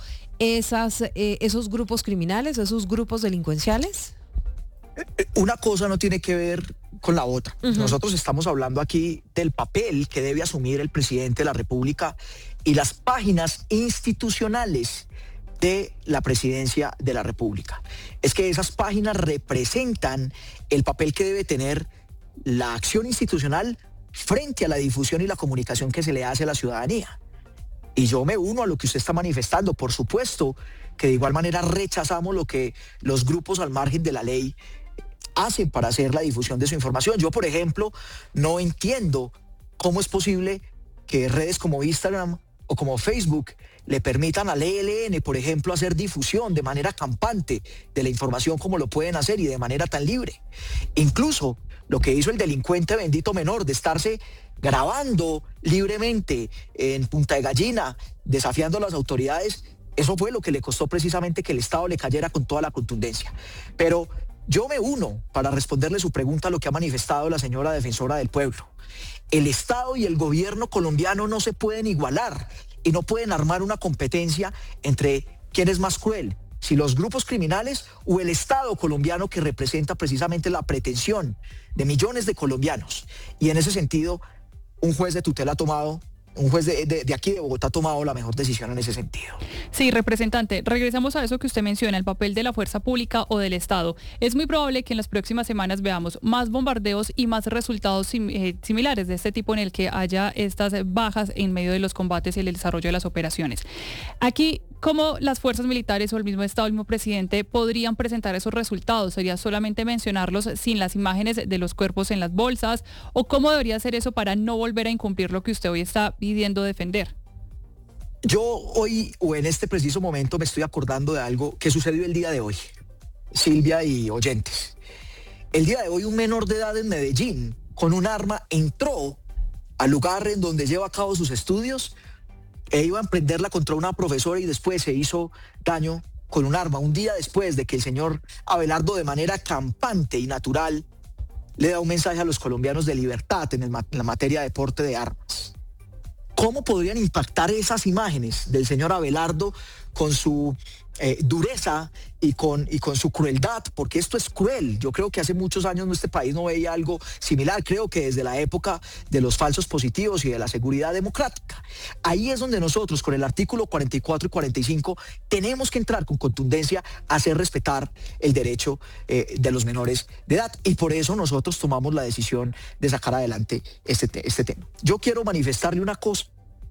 esos grupos criminales, esos grupos delincuenciales? Una cosa no tiene que ver con la otra. Nosotros estamos hablando aquí del papel que debe asumir el presidente de la República y las páginas institucionales de la presidencia de la República. Es que esas páginas representan el papel que debe tener la acción institucional frente a la difusión y la comunicación que se le hace a la ciudadanía. Y yo me uno a lo que usted está manifestando. Por supuesto que de igual manera rechazamos lo que los grupos al margen de la ley hacen para hacer la difusión de su información. Yo, por ejemplo, no entiendo cómo es posible que redes como Instagram o como Facebook le permitan al ELN, por ejemplo, hacer difusión de manera campante de la información como lo pueden hacer y de manera tan libre. Incluso lo que hizo el delincuente bendito menor de estarse grabando libremente en Punta de Gallina, desafiando a las autoridades, eso fue lo que le costó precisamente que el Estado le cayera con toda la contundencia. Pero yo me uno para responderle su pregunta a lo que ha manifestado la señora defensora del pueblo. El Estado y el gobierno colombiano no se pueden igualar y no pueden armar una competencia entre quién es más cruel, si los grupos criminales o el Estado colombiano, que representa precisamente la pretensión de millones de colombianos. Y en ese sentido, un juez de tutela ha tomado, un juez de aquí de Bogotá ha tomado la mejor decisión en ese sentido. Sí, representante, regresamos a eso que usted menciona, el papel de la fuerza pública o del Estado. Es muy probable que en las próximas semanas veamos más bombardeos y más resultados similares de este tipo, en el que haya estas bajas en medio de los combates y el desarrollo de las operaciones. Aquí, ¿cómo las fuerzas militares o el mismo Estado, el mismo presidente, podrían presentar esos resultados? ¿Sería solamente mencionarlos sin las imágenes de los cuerpos en las bolsas? ¿O cómo debería ser eso para no volver a incumplir lo que usted hoy está pidiendo defender? Yo hoy, o en este preciso momento, me estoy acordando de algo que sucedió el día de hoy. Silvia y oyentes. El día de hoy, un menor de edad en Medellín, con un arma, entró al lugar en donde lleva a cabo sus estudios e iba a emprenderla contra una profesora y después se hizo daño con un arma. Un día después de que el señor Abelardo, de manera campante y natural, le da un mensaje a los colombianos de libertad en la materia de porte de armas. ¿Cómo podrían impactar esas imágenes del señor Abelardo con su dureza y con su crueldad? Porque esto es cruel. Yo creo que hace muchos años este país no veía algo similar. Creo que desde la época de los falsos positivos y de la seguridad democrática. Ahí es donde nosotros, con el artículo 44 y 45, tenemos que entrar con contundencia a hacer respetar el derecho de los menores de edad. Y por eso nosotros tomamos la decisión de sacar adelante este tema. Yo quiero manifestarle una cosa.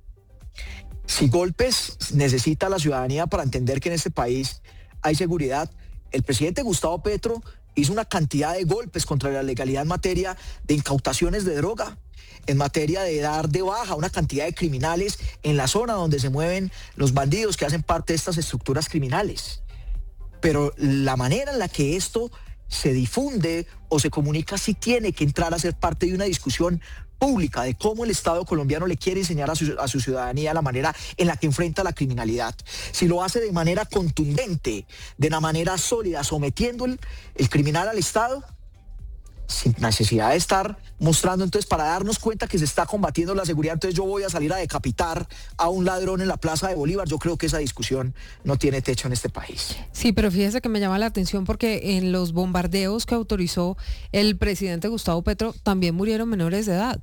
Si golpes necesita la ciudadanía para entender que en este país hay seguridad, el presidente Gustavo Petro hizo una cantidad de golpes contra la legalidad en materia de incautaciones de droga, en materia de dar de baja una cantidad de criminales en la zona donde se mueven los bandidos que hacen parte de estas estructuras criminales. Pero la manera en la que esto se difunde o se comunica sí tiene que entrar a ser parte de una discusión pública de cómo el Estado colombiano le quiere enseñar a su ciudadanía la manera en la que enfrenta la criminalidad. Si lo hace de manera contundente, de una manera sólida, sometiendo el criminal al Estado, sin necesidad de estar mostrando, entonces, para darnos cuenta que se está combatiendo la seguridad, entonces yo voy a salir a decapitar a un ladrón en la Plaza de Bolívar. Yo creo que esa discusión no tiene techo en este país. Sí, pero fíjese que me llama la atención porque en los bombardeos que autorizó el presidente Gustavo Petro también murieron menores de edad.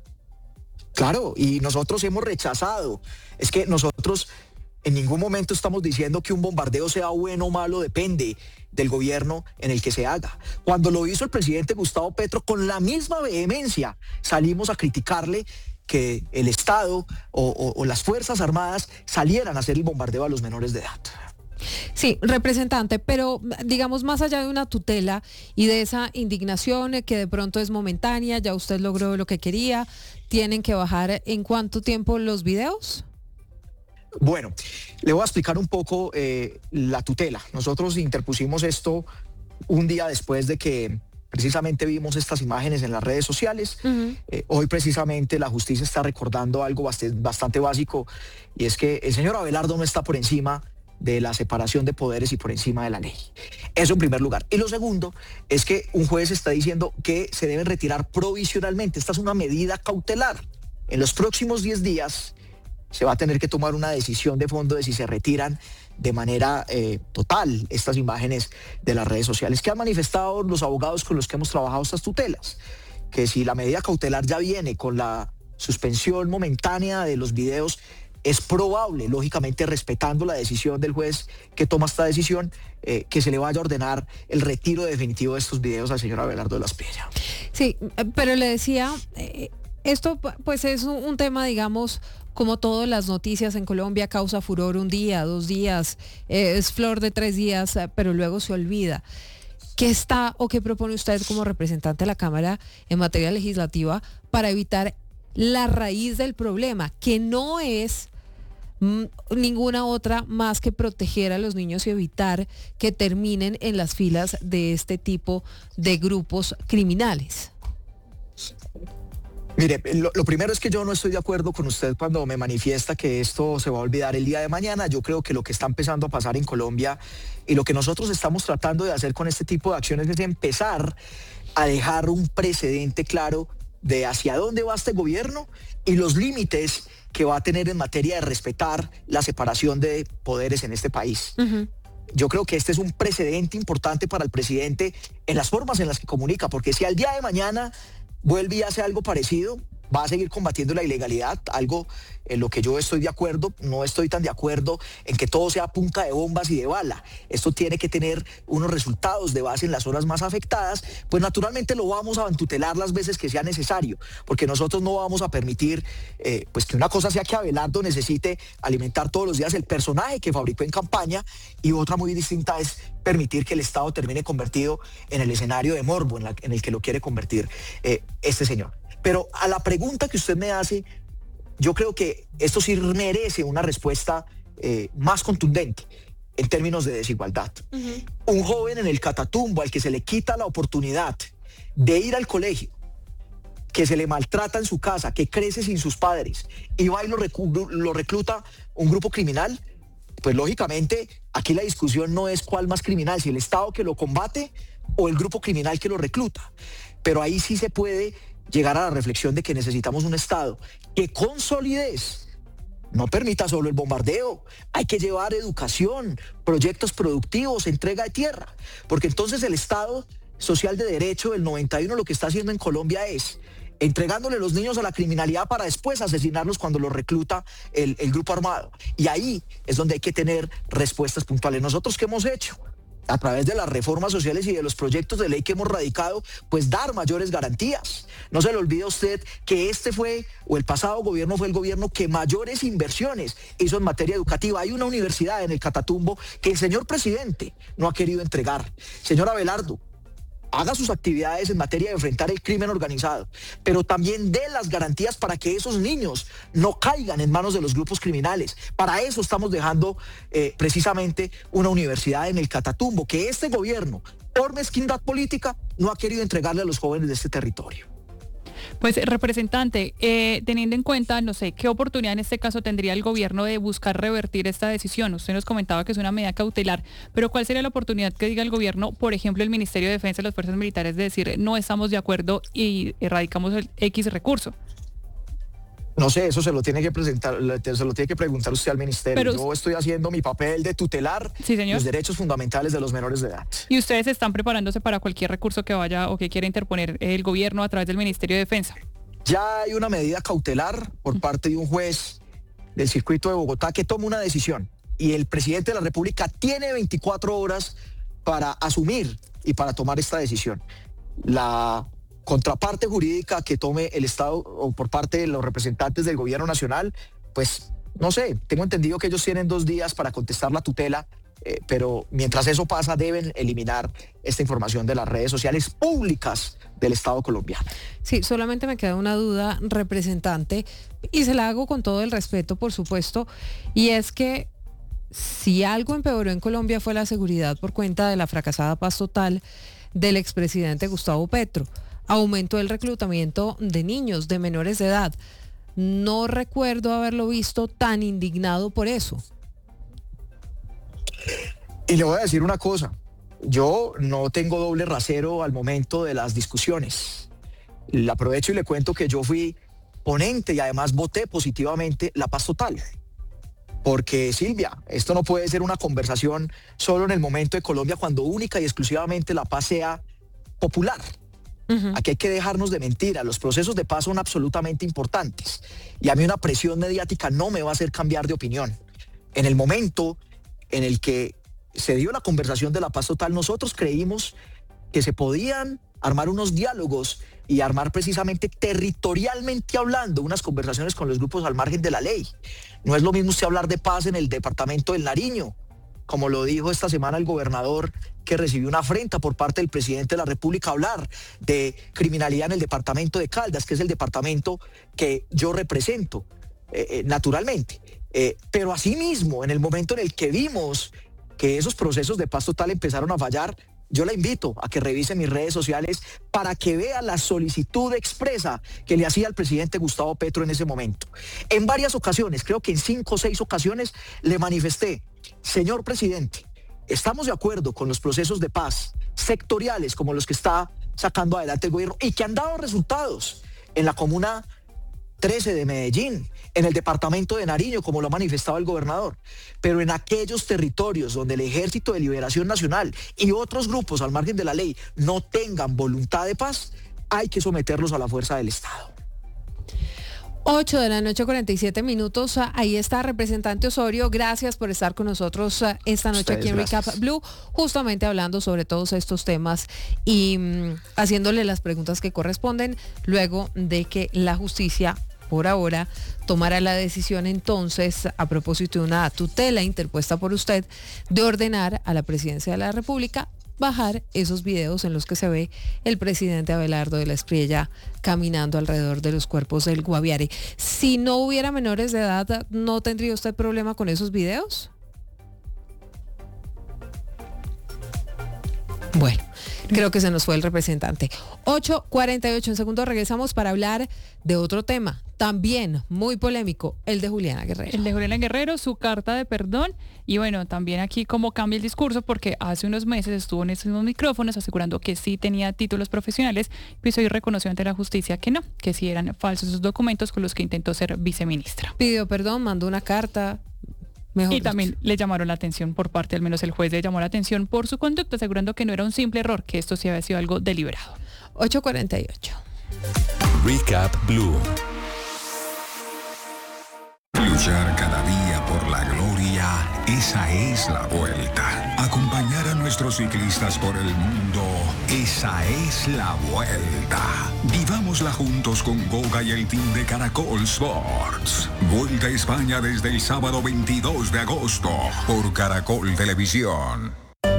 Claro, y nosotros hemos rechazado. Es que nosotros en ningún momento estamos diciendo que un bombardeo sea bueno o malo, depende del gobierno en el que se haga. Cuando lo hizo el presidente Gustavo Petro, con la misma vehemencia salimos a criticarle que el Estado o las Fuerzas Armadas salieran a hacer el bombardeo a los menores de edad. Sí, representante, pero digamos, más allá de una tutela y de esa indignación que de pronto es momentánea, ya usted logró lo que quería, ¿tienen que bajar en cuánto tiempo los videos? Bueno, le voy a explicar un poco la tutela. Nosotros interpusimos esto un día después de que precisamente vimos estas imágenes en las redes sociales. Hoy precisamente la justicia está recordando algo bastante básico, y es que el señor Abelardo no está por encima de la separación de poderes y por encima de la ley. Eso en primer lugar. Y lo segundo es que un juez está diciendo que se deben retirar provisionalmente. Esta es una medida cautelar. En los próximos 10 días se va a tener que tomar una decisión de fondo de si se retiran de manera total estas imágenes de las redes sociales. ¿Qué han manifestado los abogados con los que hemos trabajado estas tutelas? Que si la medida cautelar ya viene con la suspensión momentánea de los videos, es probable, lógicamente respetando la decisión del juez que toma esta decisión, que se le vaya a ordenar el retiro definitivo de estos videos al señor Abelardo de la Espriella. Sí, pero le decía, esto pues es un tema, digamos, como todas las noticias en Colombia, causa furor un día, 2 días, es flor de 3 días, pero luego se olvida. ¿Qué está o qué propone usted como representante de la Cámara en materia legislativa para evitar la raíz del problema, que no es ninguna otra más que proteger a los niños y evitar que terminen en las filas de este tipo de grupos criminales? Mire, lo primero es que yo no estoy de acuerdo con usted cuando me manifiesta que esto se va a olvidar el día de mañana. Yo creo que lo que está empezando a pasar en Colombia y lo que nosotros estamos tratando de hacer con este tipo de acciones es empezar a dejar un precedente claro de hacia dónde va este gobierno y los límites que va a tener en materia de respetar la separación de poderes en este país. Uh-huh. Yo creo que este es un precedente importante para el presidente en las formas en las que comunica, porque si al día de mañana vuelve y hace algo parecido, va a seguir combatiendo la ilegalidad, algo en lo que yo estoy de acuerdo. No estoy tan de acuerdo en que todo sea punta de bombas y de bala. Esto tiene que tener unos resultados de base en las zonas más afectadas, pues naturalmente lo vamos a tutelar las veces que sea necesario, porque nosotros no vamos a permitir pues que una cosa sea que Abelardo necesite alimentar todos los días el personaje que fabricó en campaña, y otra muy distinta es permitir que el Estado termine convertido en el escenario de morbo en el que lo quiere convertir este señor. Pero a la pregunta que usted me hace, yo creo que esto sí merece una respuesta más contundente en términos de desigualdad. Uh-huh. Un joven en el Catatumbo al que se le quita la oportunidad de ir al colegio, que se le maltrata en su casa, que crece sin sus padres, y va y lo recluta un grupo criminal, pues lógicamente aquí la discusión no es cuál más criminal, si el Estado que lo combate o el grupo criminal que lo recluta. Pero ahí sí se puede llegar a la reflexión de que necesitamos un Estado que con solidez no permita solo el bombardeo. Hay que llevar educación, proyectos productivos, entrega de tierra, porque entonces el Estado social de derecho del 91 lo que está haciendo en Colombia es entregándole los niños a la criminalidad para después asesinarlos cuando los recluta el grupo armado. Y ahí es donde hay que tener respuestas puntuales. ¿Nosotros qué hemos hecho? A través de las reformas sociales y de los proyectos de ley que hemos radicado, pues dar mayores garantías. No se le olvide a usted que el pasado gobierno fue el gobierno que mayores inversiones hizo en materia educativa. Hay una universidad en el Catatumbo que el señor presidente no ha querido entregar. Señor Abelardo, haga sus actividades en materia de enfrentar el crimen organizado, pero también dé las garantías para que esos niños no caigan en manos de los grupos criminales. Para eso estamos dejando precisamente una universidad en el Catatumbo, que este gobierno, por mezquindad política, no ha querido entregarle a los jóvenes de este territorio. Pues, representante, teniendo en cuenta, no sé, ¿qué oportunidad en este caso tendría el gobierno de buscar revertir esta decisión? Usted nos comentaba que es una medida cautelar, pero ¿cuál sería la oportunidad que diga el gobierno, por ejemplo, el Ministerio de Defensa y las Fuerzas Militares, de decir no estamos de acuerdo y erradicamos el X recurso? No sé, eso se lo tiene que preguntar usted al ministerio. Pero yo estoy haciendo mi papel de tutelar los derechos fundamentales de los menores de edad. ¿Y ustedes están preparándose para cualquier recurso que vaya o que quiera interponer el gobierno a través del Ministerio de Defensa? Ya hay una medida cautelar por parte de un juez del circuito de Bogotá que toma una decisión, y el presidente de la República tiene 24 horas para asumir y para tomar esta decisión. La contraparte jurídica que tome el Estado o por parte de los representantes del gobierno nacional, pues no sé, tengo entendido que ellos tienen 2 días para contestar la tutela, pero mientras eso pasa deben eliminar esta información de las redes sociales públicas del Estado colombiano. Sí, solamente me queda una duda, representante, y se la hago con todo el respeto, por supuesto, y es que si algo empeoró en Colombia fue la seguridad por cuenta de la fracasada paz total del expresidente Gustavo Petro. Aumentó el reclutamiento de niños, de menores de edad. No recuerdo haberlo visto tan indignado por eso. Y le voy a decir una cosa, yo no tengo doble rasero al momento de las discusiones. Le aprovecho y le cuento que yo fui ponente y además voté positivamente la paz total. Porque Silvia, esto no puede ser una conversación solo en el momento de Colombia cuando única y exclusivamente la paz sea popular. Aquí hay que dejarnos de mentiras, los procesos de paz son absolutamente importantes y a mí una presión mediática no me va a hacer cambiar de opinión. En el momento en el que se dio la conversación de la paz total, nosotros creímos que se podían armar unos diálogos y armar precisamente territorialmente hablando unas conversaciones con los grupos al margen de la ley. No es lo mismo usted hablar de paz en el departamento del Nariño, como lo dijo esta semana el gobernador que recibió una afrenta por parte del presidente de la República, hablar de criminalidad en el departamento de Caldas, que es el departamento que yo represento, naturalmente. Pero asimismo, en el momento en el que vimos que esos procesos de paz total empezaron a fallar, yo la invito a que revise mis redes sociales para que vea la solicitud expresa que le hacía al presidente Gustavo Petro en ese momento. En varias ocasiones, creo que en 5 o 6 ocasiones, le manifesté: señor presidente, estamos de acuerdo con los procesos de paz sectoriales como los que está sacando adelante el gobierno y que han dado resultados en la comuna 13 de Medellín, en el departamento de Nariño, como lo ha manifestado el gobernador, pero en aquellos territorios donde el Ejército de Liberación Nacional y otros grupos al margen de la ley no tengan voluntad de paz, hay que someterlos a la fuerza del Estado. 8 de la noche, 47 minutos. Ahí está, representante Osorio. Gracias por estar con nosotros esta noche. Ustedes, aquí en Recap Blue, justamente hablando sobre todos estos temas y haciéndole las preguntas que corresponden luego de que la justicia, por ahora, tomará la decisión entonces, a propósito de una tutela interpuesta por usted, de ordenar a la Presidencia de la República bajar esos videos en los que se ve el presidente Abelardo de la Espriella caminando alrededor de los cuerpos del Guaviare. Si no hubiera menores de edad, ¿no tendría usted problema con esos videos? Bueno, creo que se nos fue el representante. 8:48, en segundo regresamos para hablar de otro tema, también muy polémico, el de Juliana Guerrero. El de Juliana Guerrero, su carta de perdón, y bueno, también aquí cómo cambia el discurso, porque hace unos meses estuvo en estos mismos micrófonos asegurando que sí tenía títulos profesionales, pues hoy reconoció ante la justicia que no, que sí eran falsos esos documentos con los que intentó ser viceministra. Pidió perdón, mandó una carta. Y también le llamaron la atención por parte, al menos el juez le llamó la atención por su conducta, asegurando que no era un simple error, que esto sí había sido algo deliberado. 8:48. Recap Blue. Luchar cada día por la gloria, esa es la vuelta. Acompañar a nuestros ciclistas por el mundo, esa es la vuelta. Vivámosla juntos con Goga y el team de Caracol Sports. Vuelta a España desde el sábado 22 de agosto por Caracol Televisión.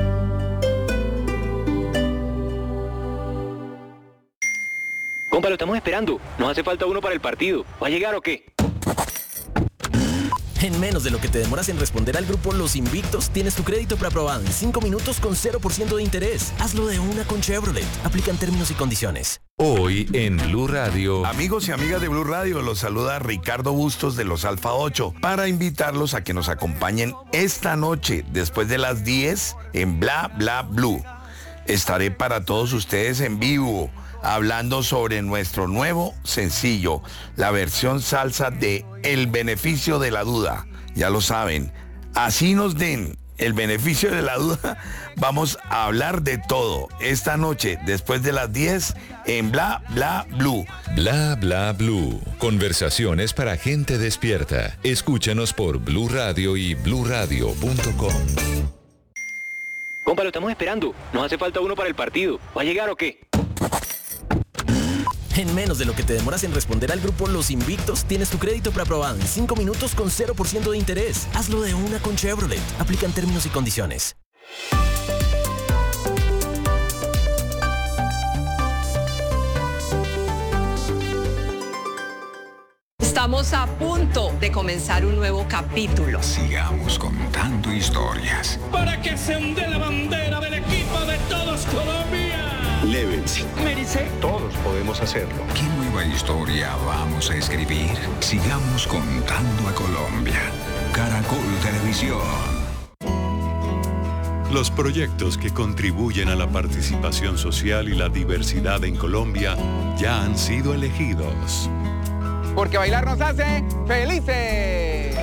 Compa, lo estamos esperando. Nos hace falta uno para el partido. ¿Va a llegar o qué? En menos de lo que te demoras en responder al grupo Los Invictos, tienes tu crédito preaprobado en 5 minutos con 0% de interés. Hazlo de una con Chevrolet. Aplican términos y condiciones. Hoy en Blue Radio. Amigos y amigas de Blue Radio, los saluda Ricardo Bustos de los Alfa 8 para invitarlos a que nos acompañen esta noche después de las 10 en Bla Bla Blue. Estaré para todos ustedes en vivo, hablando sobre nuestro nuevo sencillo, la versión salsa de El Beneficio de la Duda. Ya lo saben, así nos den el beneficio de la duda, vamos a hablar de todo esta noche después de las 10 en Bla Bla Blue. Bla Bla Blue. Conversaciones para gente despierta. Escúchanos por Blue Radio y bluradio.com. Compa, lo estamos esperando. Nos hace falta uno para el partido. ¿Va a llegar o qué? En menos de lo que te demoras en responder al grupo Los Invictos, tienes tu crédito preaprobado en 5 minutos con 0% de interés. Hazlo de una con Chevrolet. Aplican términos y condiciones. Estamos a punto de comenzar un nuevo capítulo. Sigamos contando historias. Para que se onde la bandera del equipo de todos Colombia. Lévense. Mérice. Todos podemos hacerlo. ¿Qué nueva historia vamos a escribir? Sigamos contando a Colombia. Caracol Televisión. Los proyectos que contribuyen a la participación social y la diversidad en Colombia ya han sido elegidos. Porque bailar nos hace felices.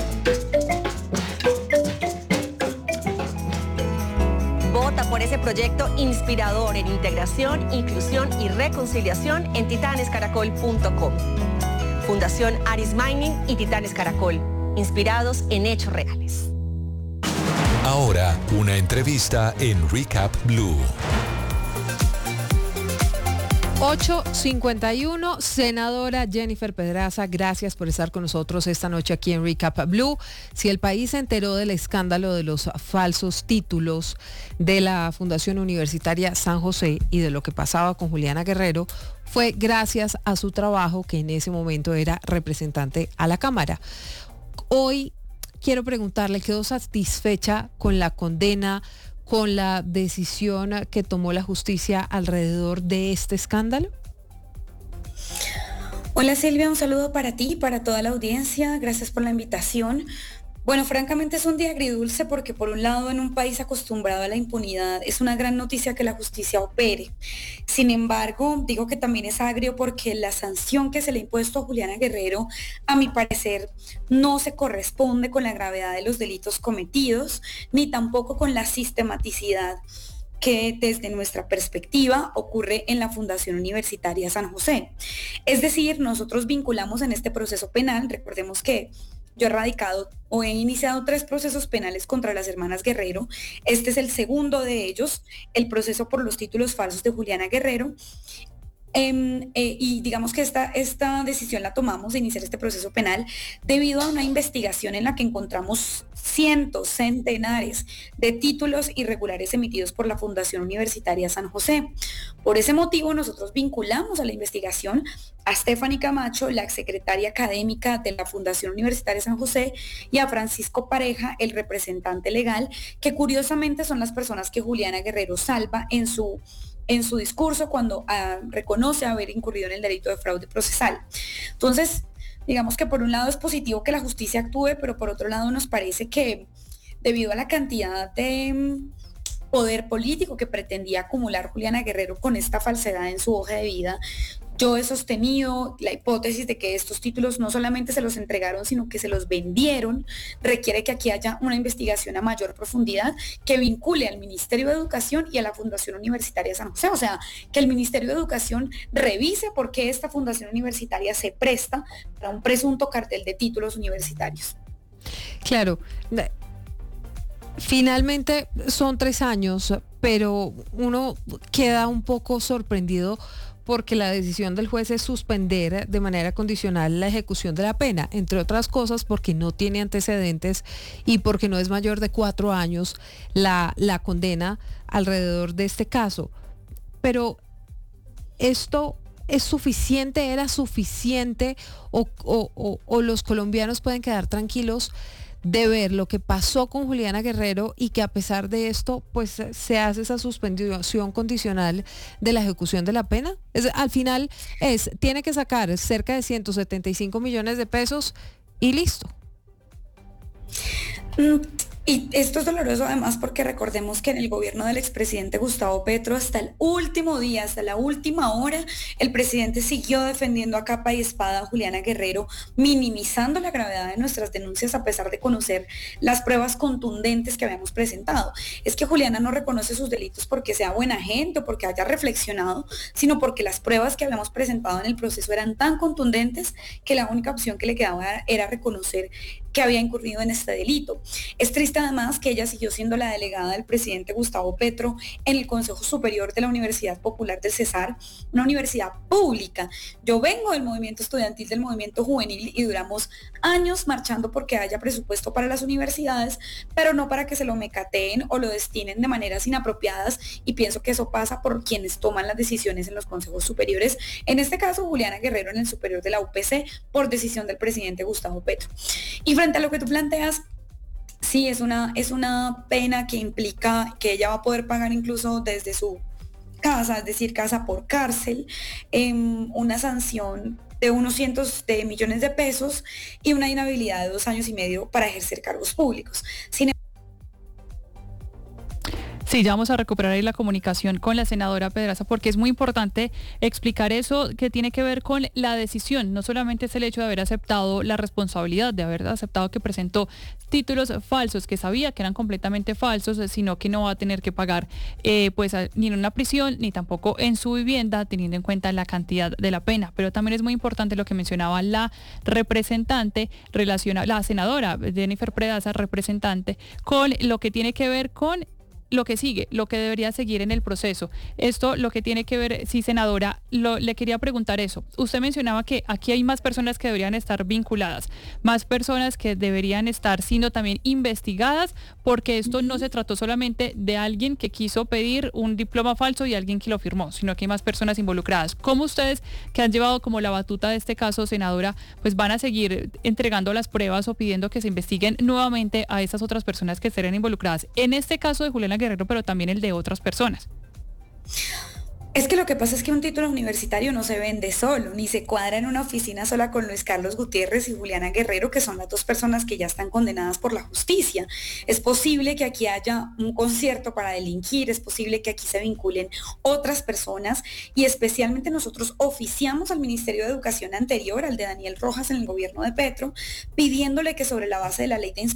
Vota por ese proyecto inspirador en integración, inclusión y reconciliación en titanescaracol.com. Fundación Aris Mining y Titanes Caracol, inspirados en hechos reales. Ahora, una entrevista en Recap Blue. 8:51, senadora Jennifer Pedraza, gracias por estar con nosotros esta noche aquí en Recap Blue. Si el país se enteró del escándalo de los falsos títulos de la Fundación Universitaria San José y de lo que pasaba con Juliana Guerrero, fue gracias a su trabajo, que en ese momento era representante a la Cámara. Hoy quiero preguntarle, ¿quedó satisfecha con la condena, con la decisión que tomó la justicia alrededor de este escándalo? Hola Silvia, un saludo para ti y para toda la audiencia. Gracias por la invitación. Bueno, francamente es un día agridulce porque por un lado en un país acostumbrado a la impunidad es una gran noticia que la justicia opere. Sin embargo, digo que también es agrio porque la sanción que se le ha impuesto a Juliana Guerrero, a mi parecer, no se corresponde con la gravedad de los delitos cometidos, ni tampoco con la sistematicidad que desde nuestra perspectiva ocurre en la Fundación Universitaria San José. Es decir, nosotros vinculamos en este proceso penal, recordemos que yo he radicado o he iniciado 3 procesos penales contra las hermanas Guerrero. Este es el segundo de ellos, el proceso por los títulos falsos de Juliana Guerrero. Y digamos que esta decisión la tomamos de iniciar este proceso penal debido a una investigación en la que encontramos cientos, centenares de títulos irregulares emitidos por la Fundación Universitaria San José. Por ese motivo nosotros vinculamos a la investigación a Stephanie Camacho, la exsecretaria académica de la Fundación Universitaria San José, y a Francisco Pareja, el representante legal, que curiosamente son las personas que Juliana Guerrero salva en su discurso cuando reconoce haber incurrido en el delito de fraude procesal. Entonces, digamos que por un lado es positivo que la justicia actúe, pero por otro lado nos parece que debido a la cantidad de poder político que pretendía acumular Juliana Guerrero con esta falsedad en su hoja de vida, yo he sostenido la hipótesis de que estos títulos no solamente se los entregaron, sino que se los vendieron. Requiere que aquí haya una investigación a mayor profundidad que vincule al Ministerio de Educación y a la Fundación Universitaria San José. O sea, que el Ministerio de Educación revise por qué esta Fundación Universitaria se presta para un presunto cartel de títulos universitarios. Claro. Finalmente son 3 años, pero uno queda un poco sorprendido porque la decisión del juez es suspender de manera condicional la ejecución de la pena, entre otras cosas porque no tiene antecedentes y porque no es mayor de 4 años la condena alrededor de este caso. Pero esto es suficiente, era suficiente, o los colombianos pueden quedar tranquilos de ver lo que pasó con Juliana Guerrero y que a pesar de esto pues se hace esa suspensión condicional de la ejecución de la pena. Al final tiene que sacar cerca de 175 millones de pesos y listo. Y esto es doloroso además porque recordemos que en el gobierno del expresidente Gustavo Petro hasta el último día, hasta la última hora, el presidente siguió defendiendo a capa y espada a Juliana Guerrero, minimizando la gravedad de nuestras denuncias a pesar de conocer las pruebas contundentes que habíamos presentado. Es que Juliana no reconoce sus delitos porque sea buena gente o porque haya reflexionado, sino porque las pruebas que habíamos presentado en el proceso eran tan contundentes que la única opción que le quedaba era reconocer que había incurrido en este delito. Es triste además que ella siguió siendo la delegada del presidente Gustavo Petro en el Consejo Superior de la Universidad Popular del Cesar, una universidad pública. Yo vengo del movimiento estudiantil, del movimiento juvenil, y duramos años marchando porque haya presupuesto para las universidades, pero no para que se lo mecateen o lo destinen de maneras inapropiadas, y pienso que eso pasa por quienes toman las decisiones en los consejos superiores. En este caso, Juliana Guerrero en el superior de la UPC por decisión del presidente Gustavo Petro. Y frente a lo que tú planteas, sí, es una pena que implica que ella va a poder pagar incluso desde su casa, es decir, casa por cárcel, una sanción de unos cientos de millones de pesos y una inhabilidad de 2 años y medio para ejercer cargos públicos. Sí, ya vamos a recuperar ahí la comunicación con la senadora Pedraza, porque es muy importante explicar eso que tiene que ver con la decisión. No solamente es el hecho de haber aceptado la responsabilidad, de haber aceptado que presentó títulos falsos, que sabía que eran completamente falsos, sino que no va a tener que pagar ni en una prisión, ni tampoco en su vivienda, teniendo en cuenta la cantidad de la pena. Pero también es muy importante lo que mencionaba la representante, la senadora Jennifer Pedraza, representante, con lo que tiene que ver con lo que sigue, lo que debería seguir en el proceso. Esto lo que tiene que ver, sí, senadora, le quería preguntar eso. Usted mencionaba que aquí hay más personas que deberían estar vinculadas, más personas que deberían estar siendo también investigadas, porque esto no se trató solamente de alguien que quiso pedir un diploma falso y alguien que lo firmó, sino que hay más personas involucradas. ¿Cómo ustedes, que han llevado como la batuta de este caso, senadora, pues van a seguir entregando las pruebas o pidiendo que se investiguen nuevamente a esas otras personas que estarían involucradas? En este caso de Juliana Guerrero, pero también el de otras personas. Es que lo que pasa es que un título universitario no se vende solo, ni se cuadra en una oficina sola con Luis Carlos Gutiérrez y Juliana Guerrero, que son las dos personas que ya están condenadas por la justicia. Es posible que aquí haya un concierto para delinquir, es posible que aquí se vinculen otras personas, y especialmente nosotros oficiamos al Ministerio de Educación anterior, al de Daniel Rojas en el gobierno de Petro, pidiéndole que sobre la base de la ley de